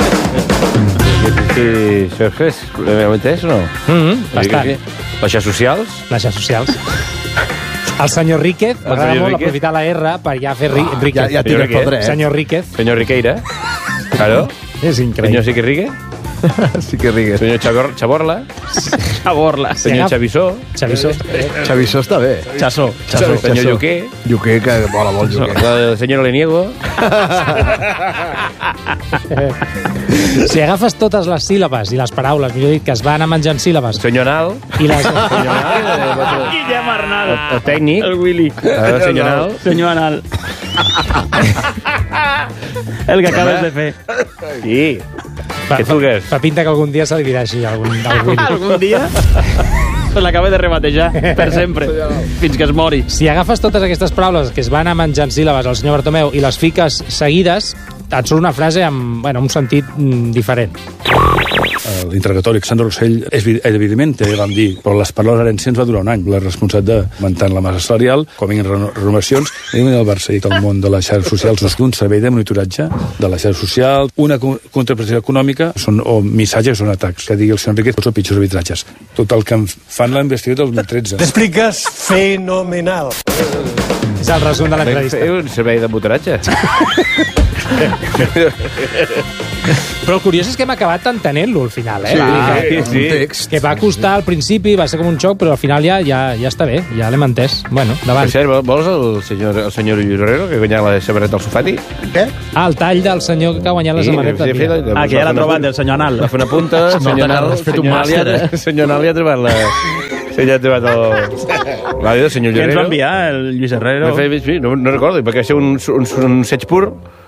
Sergio, ¿me metes o no? Bastant. Les xarxes socials? Les xarxes socials. El senyor Ríquez, m'agrada molt aprofitar la R per ja fer Ríquez. Ja tira pel dret. Senyor Ríquez. Senyor Riqueira. Claro. És increïble. Senyor Siquirrique. Sí que rigues. Senyor Chaborla. Senyor Chavisó. Chavisó està bé. Chassó. Senyor Lluquer. Lluquer, que mola molt Lluquer. Senyor Leniego. Si agafes totes les síl·labes i les paraules, millor dit, que es van anar menjant síl·labes... Senyor Nal. Guillem Arnal. El tècnic. El Willy. Senyor Nal. Senyor Anal. El que acabes de fer. Sí. Què truques? Fa pinta que algun dia se li dirà així, algun Willy. Algun dia? Se l'acaba de rebatejar per sempre, fins que es mori. Si agafes totes aquestes paraules que es van anar menjant síl·labes al senyor Bartomeu i les fiques seguides, et surt una frase amb un sentit diferent. l'interrogatori, Sandro Rossell, evidentment, vam dir, però les paraules herències va durar un any. La responsabilitat de mantenir la massa salarial, com a renovacions, i el Barça i el món de les xarxes socials no és un servei de monitoratge de la xarxa social, una contraprestació econòmica, són o missatges o són atacs. Que digui el senyor Enriquez, tots els pitjors arbitratges. Tot el que fan la investigació del 2013. T'expliques fenomenal. És el resum de l'entrevista. Un servei de motoratge. Però el curiós és que hem acabat entenent-lo al final, Sí. Que va costar al principi, va ser com un xoc, però al final ja està bé, ja l'hem entès. Bueno, davant. Per cert, vols el senyor Lluís Herrero, que ha guanyat la samarreta al Sofati? Què? El tall del senyor que ha guanyat la samarreta. Que ja l'ha trobat, del senyor Anal. Va fer una punta, senyor Anal ja ha trobat la... Ja ha trobat el senyor Herrero. Què ens va enviar el Lluís Herrero? No recordo, perquè va ser un seig pur.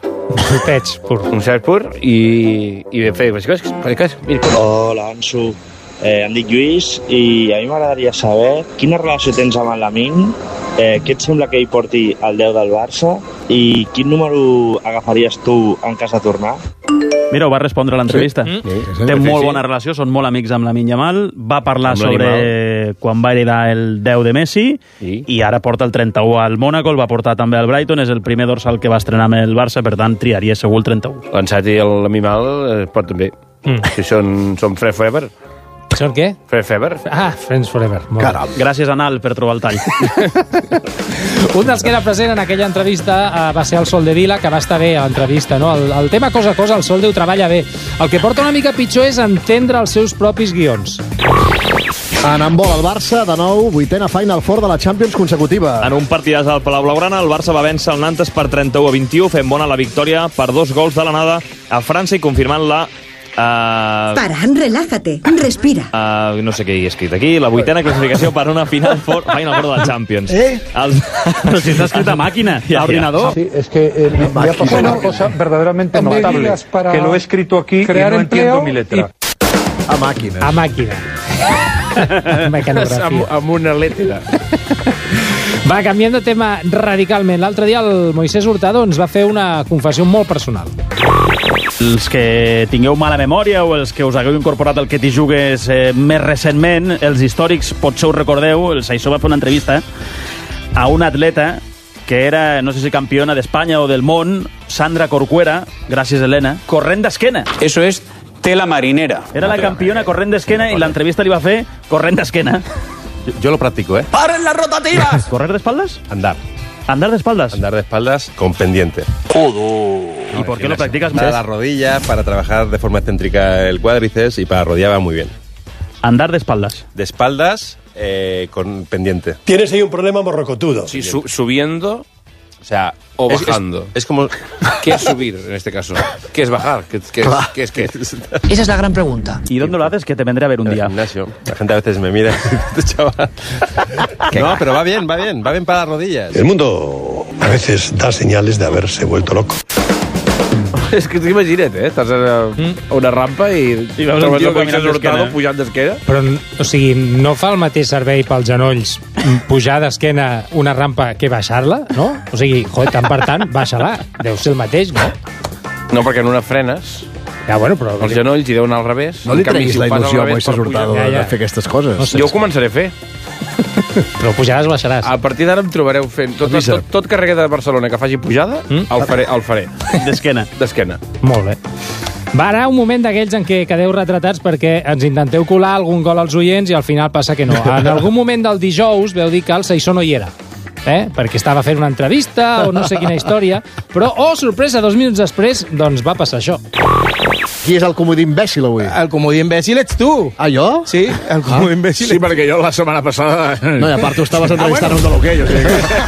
Un seig pur i de fer coses. Hola, Ansu. Em dic Lluís i a mi m'agradaria saber quina relació tens amb el Lamine, què et sembla que hi porti el 10 del Barça i quin número agafaries tu en cas de tornar? Mira, ho va respondre a l'entrevista. Té molt bona relació, són molt amics amb Lamine Yamal. Va parlar sobre quan va heredar el 10 de Messi i ara porta el 31 al Mónaco, el va portar també al Brighton, és el primer dorsal que va estrenar amb el Barça, per tant triaria segur el 31. L'Ansat i l'Amimal porten bé. Si són Friends Forever. Són què? Friends Forever. Friends Forever. Caram. Gràcies, Anal, per trobar el tall. Un dels que era present en aquella entrevista va ser el Sol de Vila, que va estar bé a l'entrevista, no? El tema cosa a cosa, el Sol Déu treballa bé. El que porta una mica pitjor és entendre els seus propis guions. En handbol, el Barça, de nou, 8a Final Four de la Champions consecutiva. En un partidàs al Palau Blaugrana, el Barça va vèncer el Nantes per 31-21, fent bona la victòria per 2 gols de l'anada a França i confirmant la... relájate, respira. No sé què he escrit aquí. La 8a classificació per una Final Four de la Champions. Però si està escrit a màquina, a ordinador. Sí, es que me ha pasado una cosa verdaderamente notable, que lo he escrito aquí y no entiendo mi letra. A màquina. A màquina. Mecanografia. Amb una letra. Va, canviant de tema radicalment. L'altre dia el Moisés Hurtado ens va fer una confessió molt personal. Els que tingueu mala memòria o els que us hagueu incorporat al que t'hi jugues més recentment, els històrics potser us recordeu, el Saissó va fer una entrevista a una atleta que era, no sé si campiona d'Espanya o del món, Sandra Corcuera, gràcies Helena, corrent d'esquena. Eso es tela marinera. Era la campiona corrent d'esquena i l'entrevista li va fer corrent d'esquena. Yo lo practico, ¿eh? ¡Paren las rotativas! ¿Correr de espaldas? Andar. ¿Andar de espaldas? Andar de espaldas con pendiente. ¿Y por qué lo practicas más? Para la rodilla, para trabajar de forma excéntrica el cuádriceps y para la rodilla va muy bien. ¿Andar de espaldas? De espaldas con pendiente. Tienes ahí un problema morrocotudo. Sí, subiendo, o sea, o bajando. Es como... ¿Qué es subir en este caso? ¿Qué es bajar? ¿Qué es qué? Esa es la gran pregunta. ¿Y dónde lo haces? Que te vendré a ver un día. En el gimnasio. La gente a veces me mira y dice, chaval. No, pero va bien para las rodillas. El mundo a veces da señales de haberse vuelto loco. És que t'imagina't, estàs a una rampa i veus un tio caminant pujant d'esquena. Però, o sigui, no fa el mateix servei pels genolls pujar d'esquena una rampa que baixar-la, no? O sigui, joder, tant per tant, baixa-la. Deu ser el mateix, no? No, perquè en una frenes... Ja, bueno, però... Els genolls hi deuen al revés. No li treguis la il·lusió a Moisés Hurtado de fer aquestes coses. No sé. Jo ho començaré a fer. Però pujaràs, baixaràs. A partir d'ara em trobareu fent... Tot carrer de Barcelona que faci pujada, el faré. D'esquena. D'esquena. Molt bé. Va, ara un moment d'aquells en què quedeu retratats perquè ens intenteu colar algun gol als oients i al final passa que no. En algun moment del dijous veu dir que el Saissó no hi era. Perquè estava fent una entrevista o no sé quina història, però, oh, sorpresa, 2 minuts després, doncs va passar això. Qui és el comodí imbècil avui? El comodí imbècil ets tu. Ah, jo? Sí, el comodí imbècil. Sí, perquè jo la setmana passada... No, i a part tu estaves entrevistant un de l'hoquei, o sigui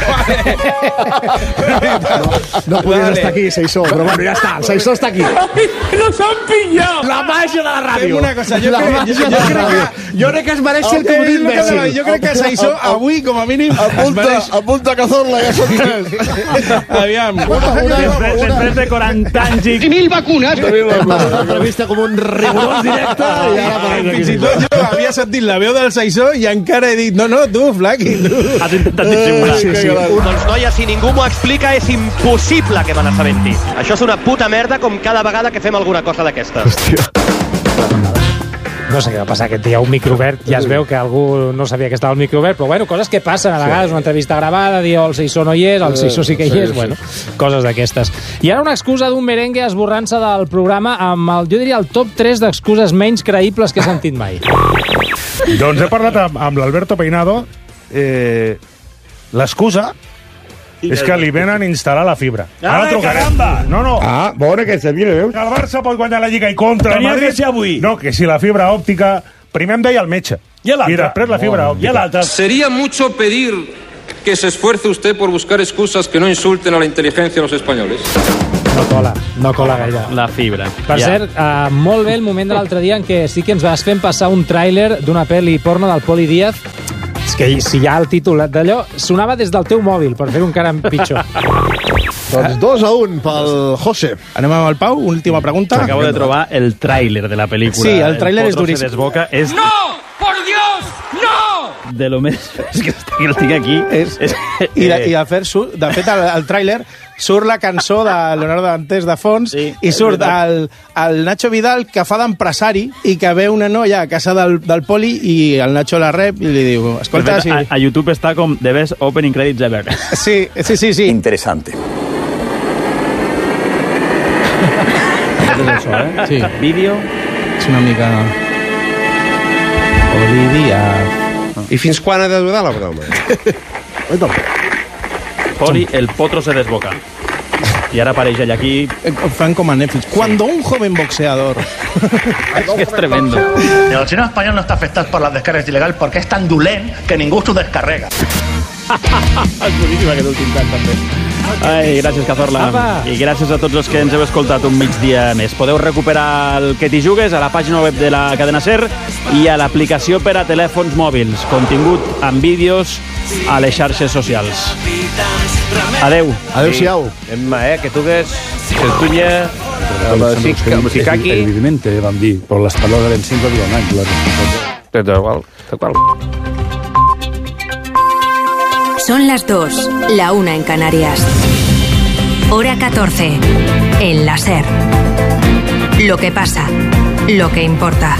no podies estar aquí, Saissó, però bueno, ja està, el Saissó està aquí. ¡Nos han pillado! La màgia de la ràdio. Una cosa, jo crec que es mereix el comodí imbècil. Jo crec que Saissó avui, com a mínim, es mereix... Apunta Cazorla, ja són 3. Aviam. Després de 40 anys i... 1000 vacunes. L'entrevista com un rigorós directe i ara fins i tot jo havia sentit la veu del Saissó i encara he dit, no, tu, Flaqui, tu. Has intentat dissimular. Sí. Doncs, noia, si ningú m'ho explica, és impossible que me n'assabenti. Això és una puta merda com cada vegada que fem alguna cosa d'aquestes. Hòstia. No sé què va passar aquest dia, un micro obert, ja es veu que algú no sabia que estava el micro obert, però bueno, coses que passen a vegades, una entrevista gravada, dir el Seisó no hi és, el Seisó sí que hi és, bueno, coses d'aquestes. I ara una excusa d'un merengue esborrant-se del programa amb el, jo diria, el top 3 d'excuses menys creïbles que he sentit mai. Doncs he parlat amb l'Alberto Peinado, l'excusa és que li venen a instal·lar la fibra. Ara trucarem. No. Bona que se viene, veus? El Barça pot guanyar la Lliga i contra el Tenia Madrid. que ser avui. No, que si la fibra òptica... Primer em deia el metge. I després la fibra òptica. Sería mucho pedir que se esfuerce usted por buscar excusas que no insulten a la inteligencia de los españoles. No cola gaire. La fibra. Per cert, molt bé el moment de l'altre dia en què sí que ens vas fent passar un tràiler d'una pel·li porno del Poli Díaz. És que si hi ha el títol d'allò, sonava des del teu mòbil, per fer-ho encara pitjor. Doncs 2-1 pel José. Anem amb el Pau, última pregunta. Acabo de trobar el tràiler de la pel·lícula. Sí, el tràiler és duríssim. Desboca, és... ¡No! ¡Por Dios! ¡No! De lo més... És que el tinc aquí. I de fet, el tràiler surt la cançó de Leonardo Dantes de fons i surt el Nacho Vidal que fa d'empresari i que ve una noia a casa del Poli i el Nacho la rep i li diu, escolta... A YouTube està com The Best Opening Credits Ever. Sí. Interesante. Sí. Vídeo. És una mica... I fins quan ha de durar la broma? Poli, el potro se desboca. I ara apareix ell aquí... Fan com a Netflix. Cuando un joven boxeador... Es que es tremendo. El cine español no está afectado por las descargas ilegales porque es tan dolent que ningú s'ho descarrega. És boníssim aquest últim tant, també. Ai, gràcies, Cazorla. I gràcies a tots els que ens heu escoltat un migdia més. Podeu recuperar el Que t'hi jugues a la pàgina web de la cadena SER i a l'aplicació per a telèfons mòbils. Contingut amb vídeos a les xarxes socials. Adeu. Adeu-siau. Emma, que tu ves s'estunya amb el Sikaki. Evidentment, vam dir, però les paraules eren sempre durant anys. Però igual. Son las 2, la 1 en Canarias. Hora 14, en la SER. Lo que pasa, lo que importa.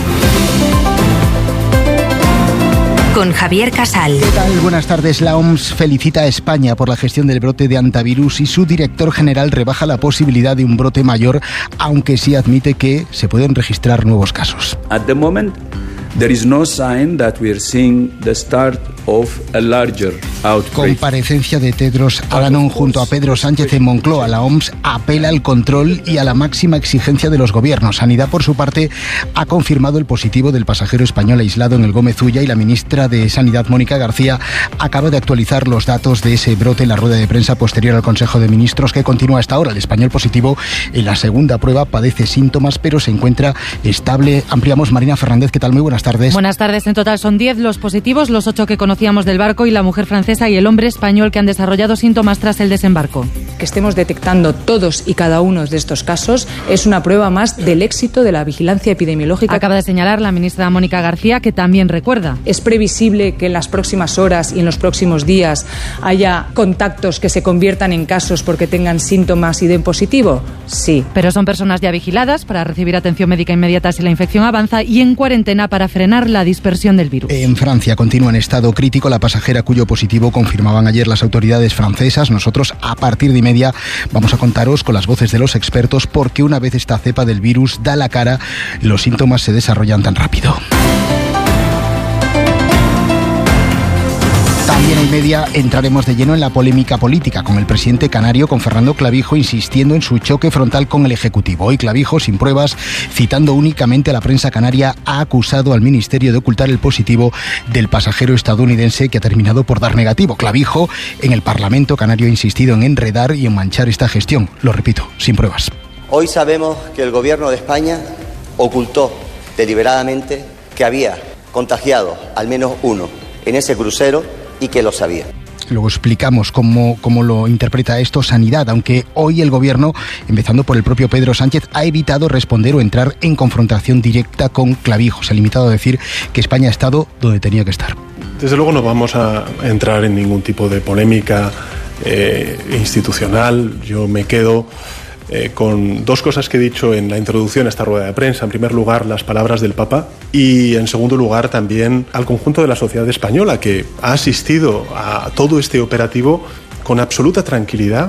Con Javier Casal. ¿Qué tal? Buenas tardes. La OMS felicita a España por la gestión del brote de antivirus y su director general rebaja la posibilidad de un brote mayor, aunque sí admite que se pueden registrar nuevos casos. At the moment, there is no sign that we are seeing the start of a larger outbreak. Comparecencia de Tedros Adhanom junto a Pedro Sánchez en Moncloa. La OMS apela al control y a la máxima exigencia de los gobiernos. Sanidad, por su parte, ha confirmado el positivo del pasajero español aislado en el Gómez Ulla y la ministra de Sanidad, Mónica García, acaba de actualizar los datos de ese brote en la rueda de prensa posterior al Consejo de Ministros que continúa hasta ahora. El español positivo en la segunda prueba padece síntomas pero se encuentra estable. Ampliamos. Marina Fernández, ¿qué tal? Muy buenas tardes. Buenas tardes. En total son 10 los positivos, los 8 que conocíamos del barco y la mujer francesa y el hombre español que han desarrollado síntomas tras el desembarco. Que estemos detectando todos y cada uno de estos casos es una prueba más del éxito de la vigilancia epidemiológica. Acaba de señalar la ministra Mónica García, que también recuerda. ¿Es previsible que en las próximas horas y en los próximos días haya contactos que se conviertan en casos porque tengan síntomas y den positivo? Sí. Pero son personas ya vigiladas para recibir atención médica inmediata si la infección avanza y en cuarentena para frenar la dispersión del virus. En Francia continúa en estado crítico la pasajera cuyo positivo confirmaban ayer las autoridades francesas. Nosotros a partir de 1:30 vamos a contaros con las voces de los expertos porque una vez esta cepa del virus da la cara, los síntomas se desarrollan tan rápido. También en 1:30 entraremos de lleno en la polémica política con el presidente canario, con Fernando Clavijo, insistiendo en su choque frontal con el Ejecutivo. Hoy Clavijo, sin pruebas, citando únicamente a la prensa canaria, ha acusado al Ministerio de ocultar el positivo del pasajero estadounidense que ha terminado por dar negativo. Clavijo, en el Parlamento canario, ha insistido en enredar y en manchar esta gestión. Lo repito, sin pruebas. Hoy sabemos que el Gobierno de España ocultó deliberadamente que había contagiado al menos uno en ese crucero y que lo sabía. Luego explicamos cómo lo interpreta esto Sanidad, aunque hoy el Gobierno, empezando por el propio Pedro Sánchez, ha evitado responder o entrar en confrontación directa con Clavijo. Se ha limitado a decir que España ha estado donde tenía que estar. Desde luego no vamos a entrar en ningún tipo de polémica institucional. Yo me quedo con dos cosas que he dicho en la introducción a esta rueda de prensa. En primer lugar, las palabras del Papa, y en segundo lugar también al conjunto de la sociedad española, que ha asistido a todo este operativo con absoluta tranquilidad.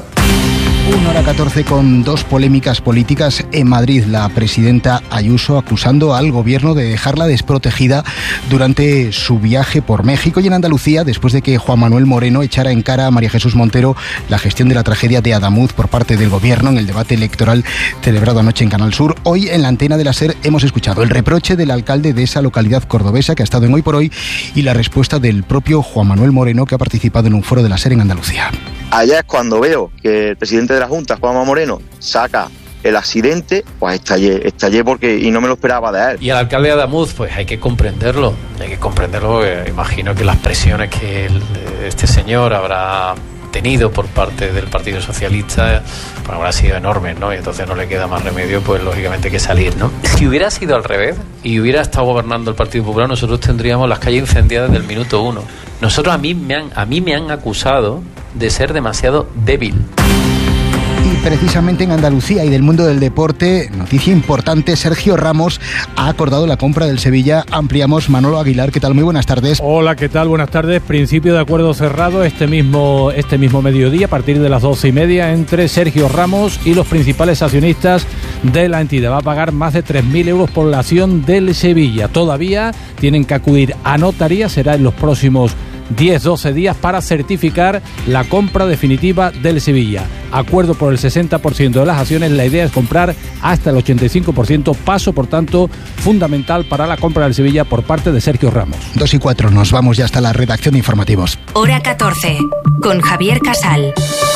1:14 con dos polémicas políticas en Madrid. La presidenta Ayuso acusando al gobierno de dejarla desprotegida durante su viaje por México, y en Andalucía, después de que Juan Manuel Moreno echara en cara a María Jesús Montero la gestión de la tragedia de Adamuz por parte del gobierno en el debate electoral celebrado anoche en Canal Sur. Hoy en la antena de la SER hemos escuchado el reproche del alcalde de esa localidad cordobesa que ha estado en Hoy por Hoy y la respuesta del propio Juan Manuel Moreno, que ha participado en un foro de la SER en Andalucía. Allá es cuando veo que el presidente de la Junta, Juanma Moreno, saca el accidente, pues estallé porque, y no me lo esperaba de él. Y al alcalde de Adamuz, pues hay que comprenderlo, porque imagino que las presiones que este señor habrá tenido por parte del Partido Socialista, pues habrá sido enormes, ¿no? Y entonces no le queda más remedio, pues lógicamente, que salir, ¿no? Si hubiera sido al revés y hubiera estado gobernando el Partido Popular, nosotros tendríamos las calles incendiadas desde el minuto 1. A mí me han acusado de ser demasiado débil. Y precisamente en Andalucía y del mundo del deporte, noticia importante, Sergio Ramos ha acordado la compra del Sevilla. Ampliamos, Manolo Aguilar, ¿qué tal? Muy buenas tardes. Hola, ¿qué tal? Buenas tardes. Principio de acuerdo cerrado este mismo mediodía, a partir de las 12:30, entre Sergio Ramos y los principales accionistas de la entidad. Va a pagar más de 3.000 euros por la acción del Sevilla. Todavía tienen que acudir a notaría, será en los próximos 10-12 días para certificar la compra definitiva del Sevilla. Acuerdo por el 60% de las acciones. La idea es comprar hasta el 85%, paso por tanto fundamental para la compra del Sevilla por parte de Sergio Ramos. 2:04, nos vamos ya hasta la redacción de informativos. Hora 14, con Javier Casal.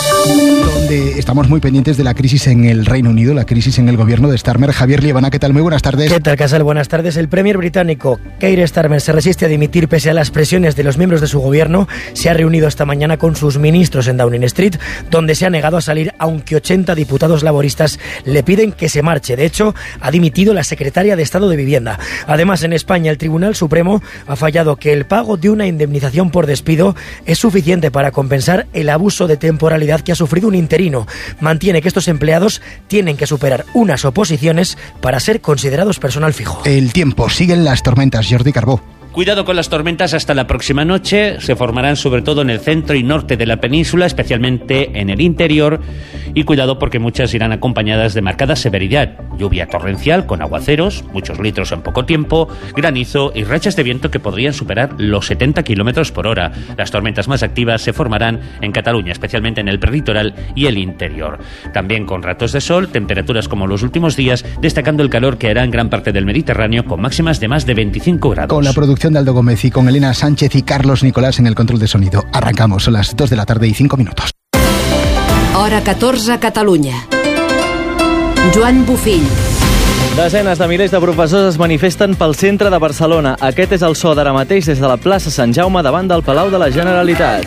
Donde estamos muy pendientes de la crisis en el Reino Unido, la crisis en el gobierno de Starmer. Javier Liebana, ¿qué tal? Muy buenas tardes. ¿Qué tal, Casal? Buenas tardes. El premier británico Keir Starmer se resiste a dimitir pese a las presiones de los miembros de su gobierno. Se ha reunido esta mañana con sus ministros en Downing Street, donde se ha negado a salir, aunque 80 diputados laboristas le piden que se marche. De hecho, ha dimitido la secretaria de Estado de Vivienda. Además, en España, el Tribunal Supremo ha fallado que el pago de una indemnización por despido es suficiente para compensar el abuso de temporalidad que ha sufrido un interino. Mantiene que estos empleados tienen que superar unas oposiciones para ser considerados personal fijo. El tiempo, siguen las tormentas. Jordi Carbó. Cuidado con las tormentas hasta la próxima noche. Se formarán sobre todo en el centro y norte de la península, especialmente en el interior. Y cuidado porque muchas irán acompañadas de marcada severidad. Lluvia torrencial con aguaceros, muchos litros en poco tiempo, granizo y rachas de viento que podrían superar los 70 kilómetros por hora. Las tormentas más activas se formarán en Cataluña, especialmente en el prelitoral y el interior. También con ratos de sol, temperaturas como los últimos días, destacando el calor que hará en gran parte del Mediterráneo con máximas de más de 25 grados. Con la producción de Aldo Gómez y con Elena Sánchez y Carlos Nicolás en el control de sonido. Arrancamos, son las 2 de la tarde y 5 minutos. Hora 14 a Catalunya. Joan Bufill. Desenes de milers de professors es manifesten pel centre de Barcelona. Aquest és el so d'ara mateix des de la plaça Sant Jaume davant del Palau de la Generalitat.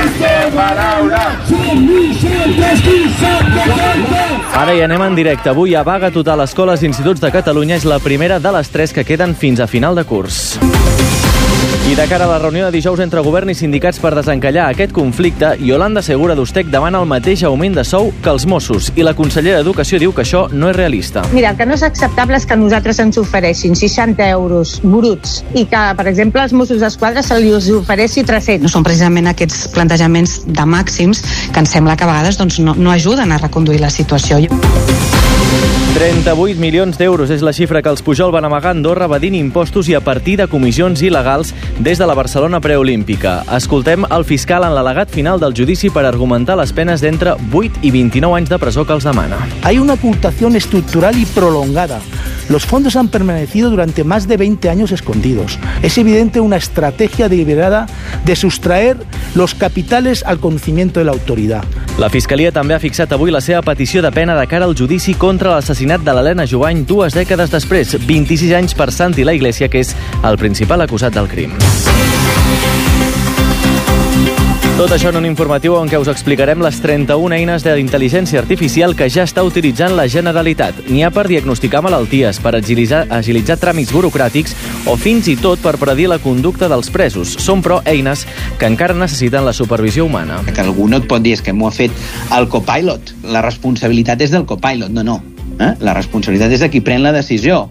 Ara hi anem en directe. Avui a vaga total a escoles i instituts de Catalunya. És la primera de les 3 que queden fins a final de curs. I de cara a la reunió de dijous entre govern i sindicats per desencallar aquest conflicte, Yolanda Segura d'Ustec demana el mateix augment de sou que els Mossos i la consellera d'Educació diu que això no és realista. Mira, el que no és acceptable és que a nosaltres ens ofereixin 60 euros bruts i que, per exemple, als Mossos d'Esquadra se li ofereixi 300. No són precisament aquests plantejaments de màxims que ens sembla que a vegades no ajuden a reconduir la situació. 38 milions d'euros és la xifra que els Pujol van amagar a Andorra evadint impostos i a partir de comissions il·legals des de la Barcelona preolímpica. Escoltem el fiscal en l'al·legat final del judici per argumentar les penes d'entre 8 i 29 anys de presó que els demana. Hay una ocultación estructural y prolongada. Los fondos han permanecido durante más de 20 años escondidos. Es evidente una estrategia deliberada de sustraer los capitales al conocimiento de la autoridad. La Fiscalia també ha fixat avui la seva petició de pena de cara al judici contra l'assassinat de l'Helena Jovany 2 dècades després, 26 anys per Santi la Iglesia, que és el principal acusat del crim. Tot això en un informatiu en què us explicarem les 31 eines d'intel·ligència artificial que ja està utilitzant la Generalitat. N'hi ha per diagnosticar malalties, per agilitzar tràmits burocràtics o fins i tot per predir la conducta dels presos. Són, però, eines que encara necessiten la supervisió humana. Que algú no et pot dir que m'ho ha fet el copilot. La responsabilitat és del copilot. No. La responsabilitat és de qui pren la decisió.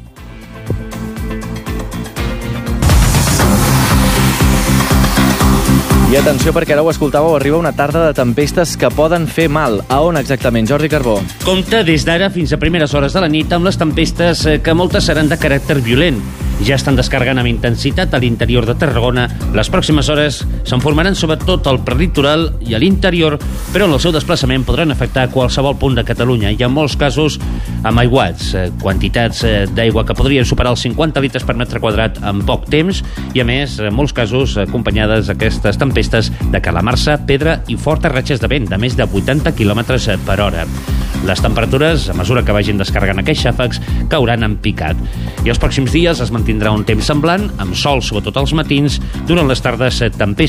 I atenció, perquè ara ho escoltàveu, arriba una tarda de tempestes que poden fer mal. A on exactament, Jordi Carbó? Compte des d'ara fins a primeres hores de la nit amb les tempestes que moltes seran de caràcter violent. Ja estan descarregant amb intensitat a l'interior de Tarragona. Les pròximes hores se'n formaran sobretot al prelitoral i a l'interior, però en el seu desplaçament podran afectar qualsevol punt de Catalunya i en molts casos amb aiguats, quantitats d'aigua que podrien superar els 50 litres per metre quadrat en poc temps i, a més, en molts casos acompanyades aquestes tempestes de calamarsa, pedra i fortes ratxes de vent de més de 80 km per hora. Les temperatures, a mesura que vagin descarregant aquests xàfecs, cauran en picat. I els pròxims dies es mantindrà un temps semblant, amb sol sobretot als matins, durant les tardes tempestes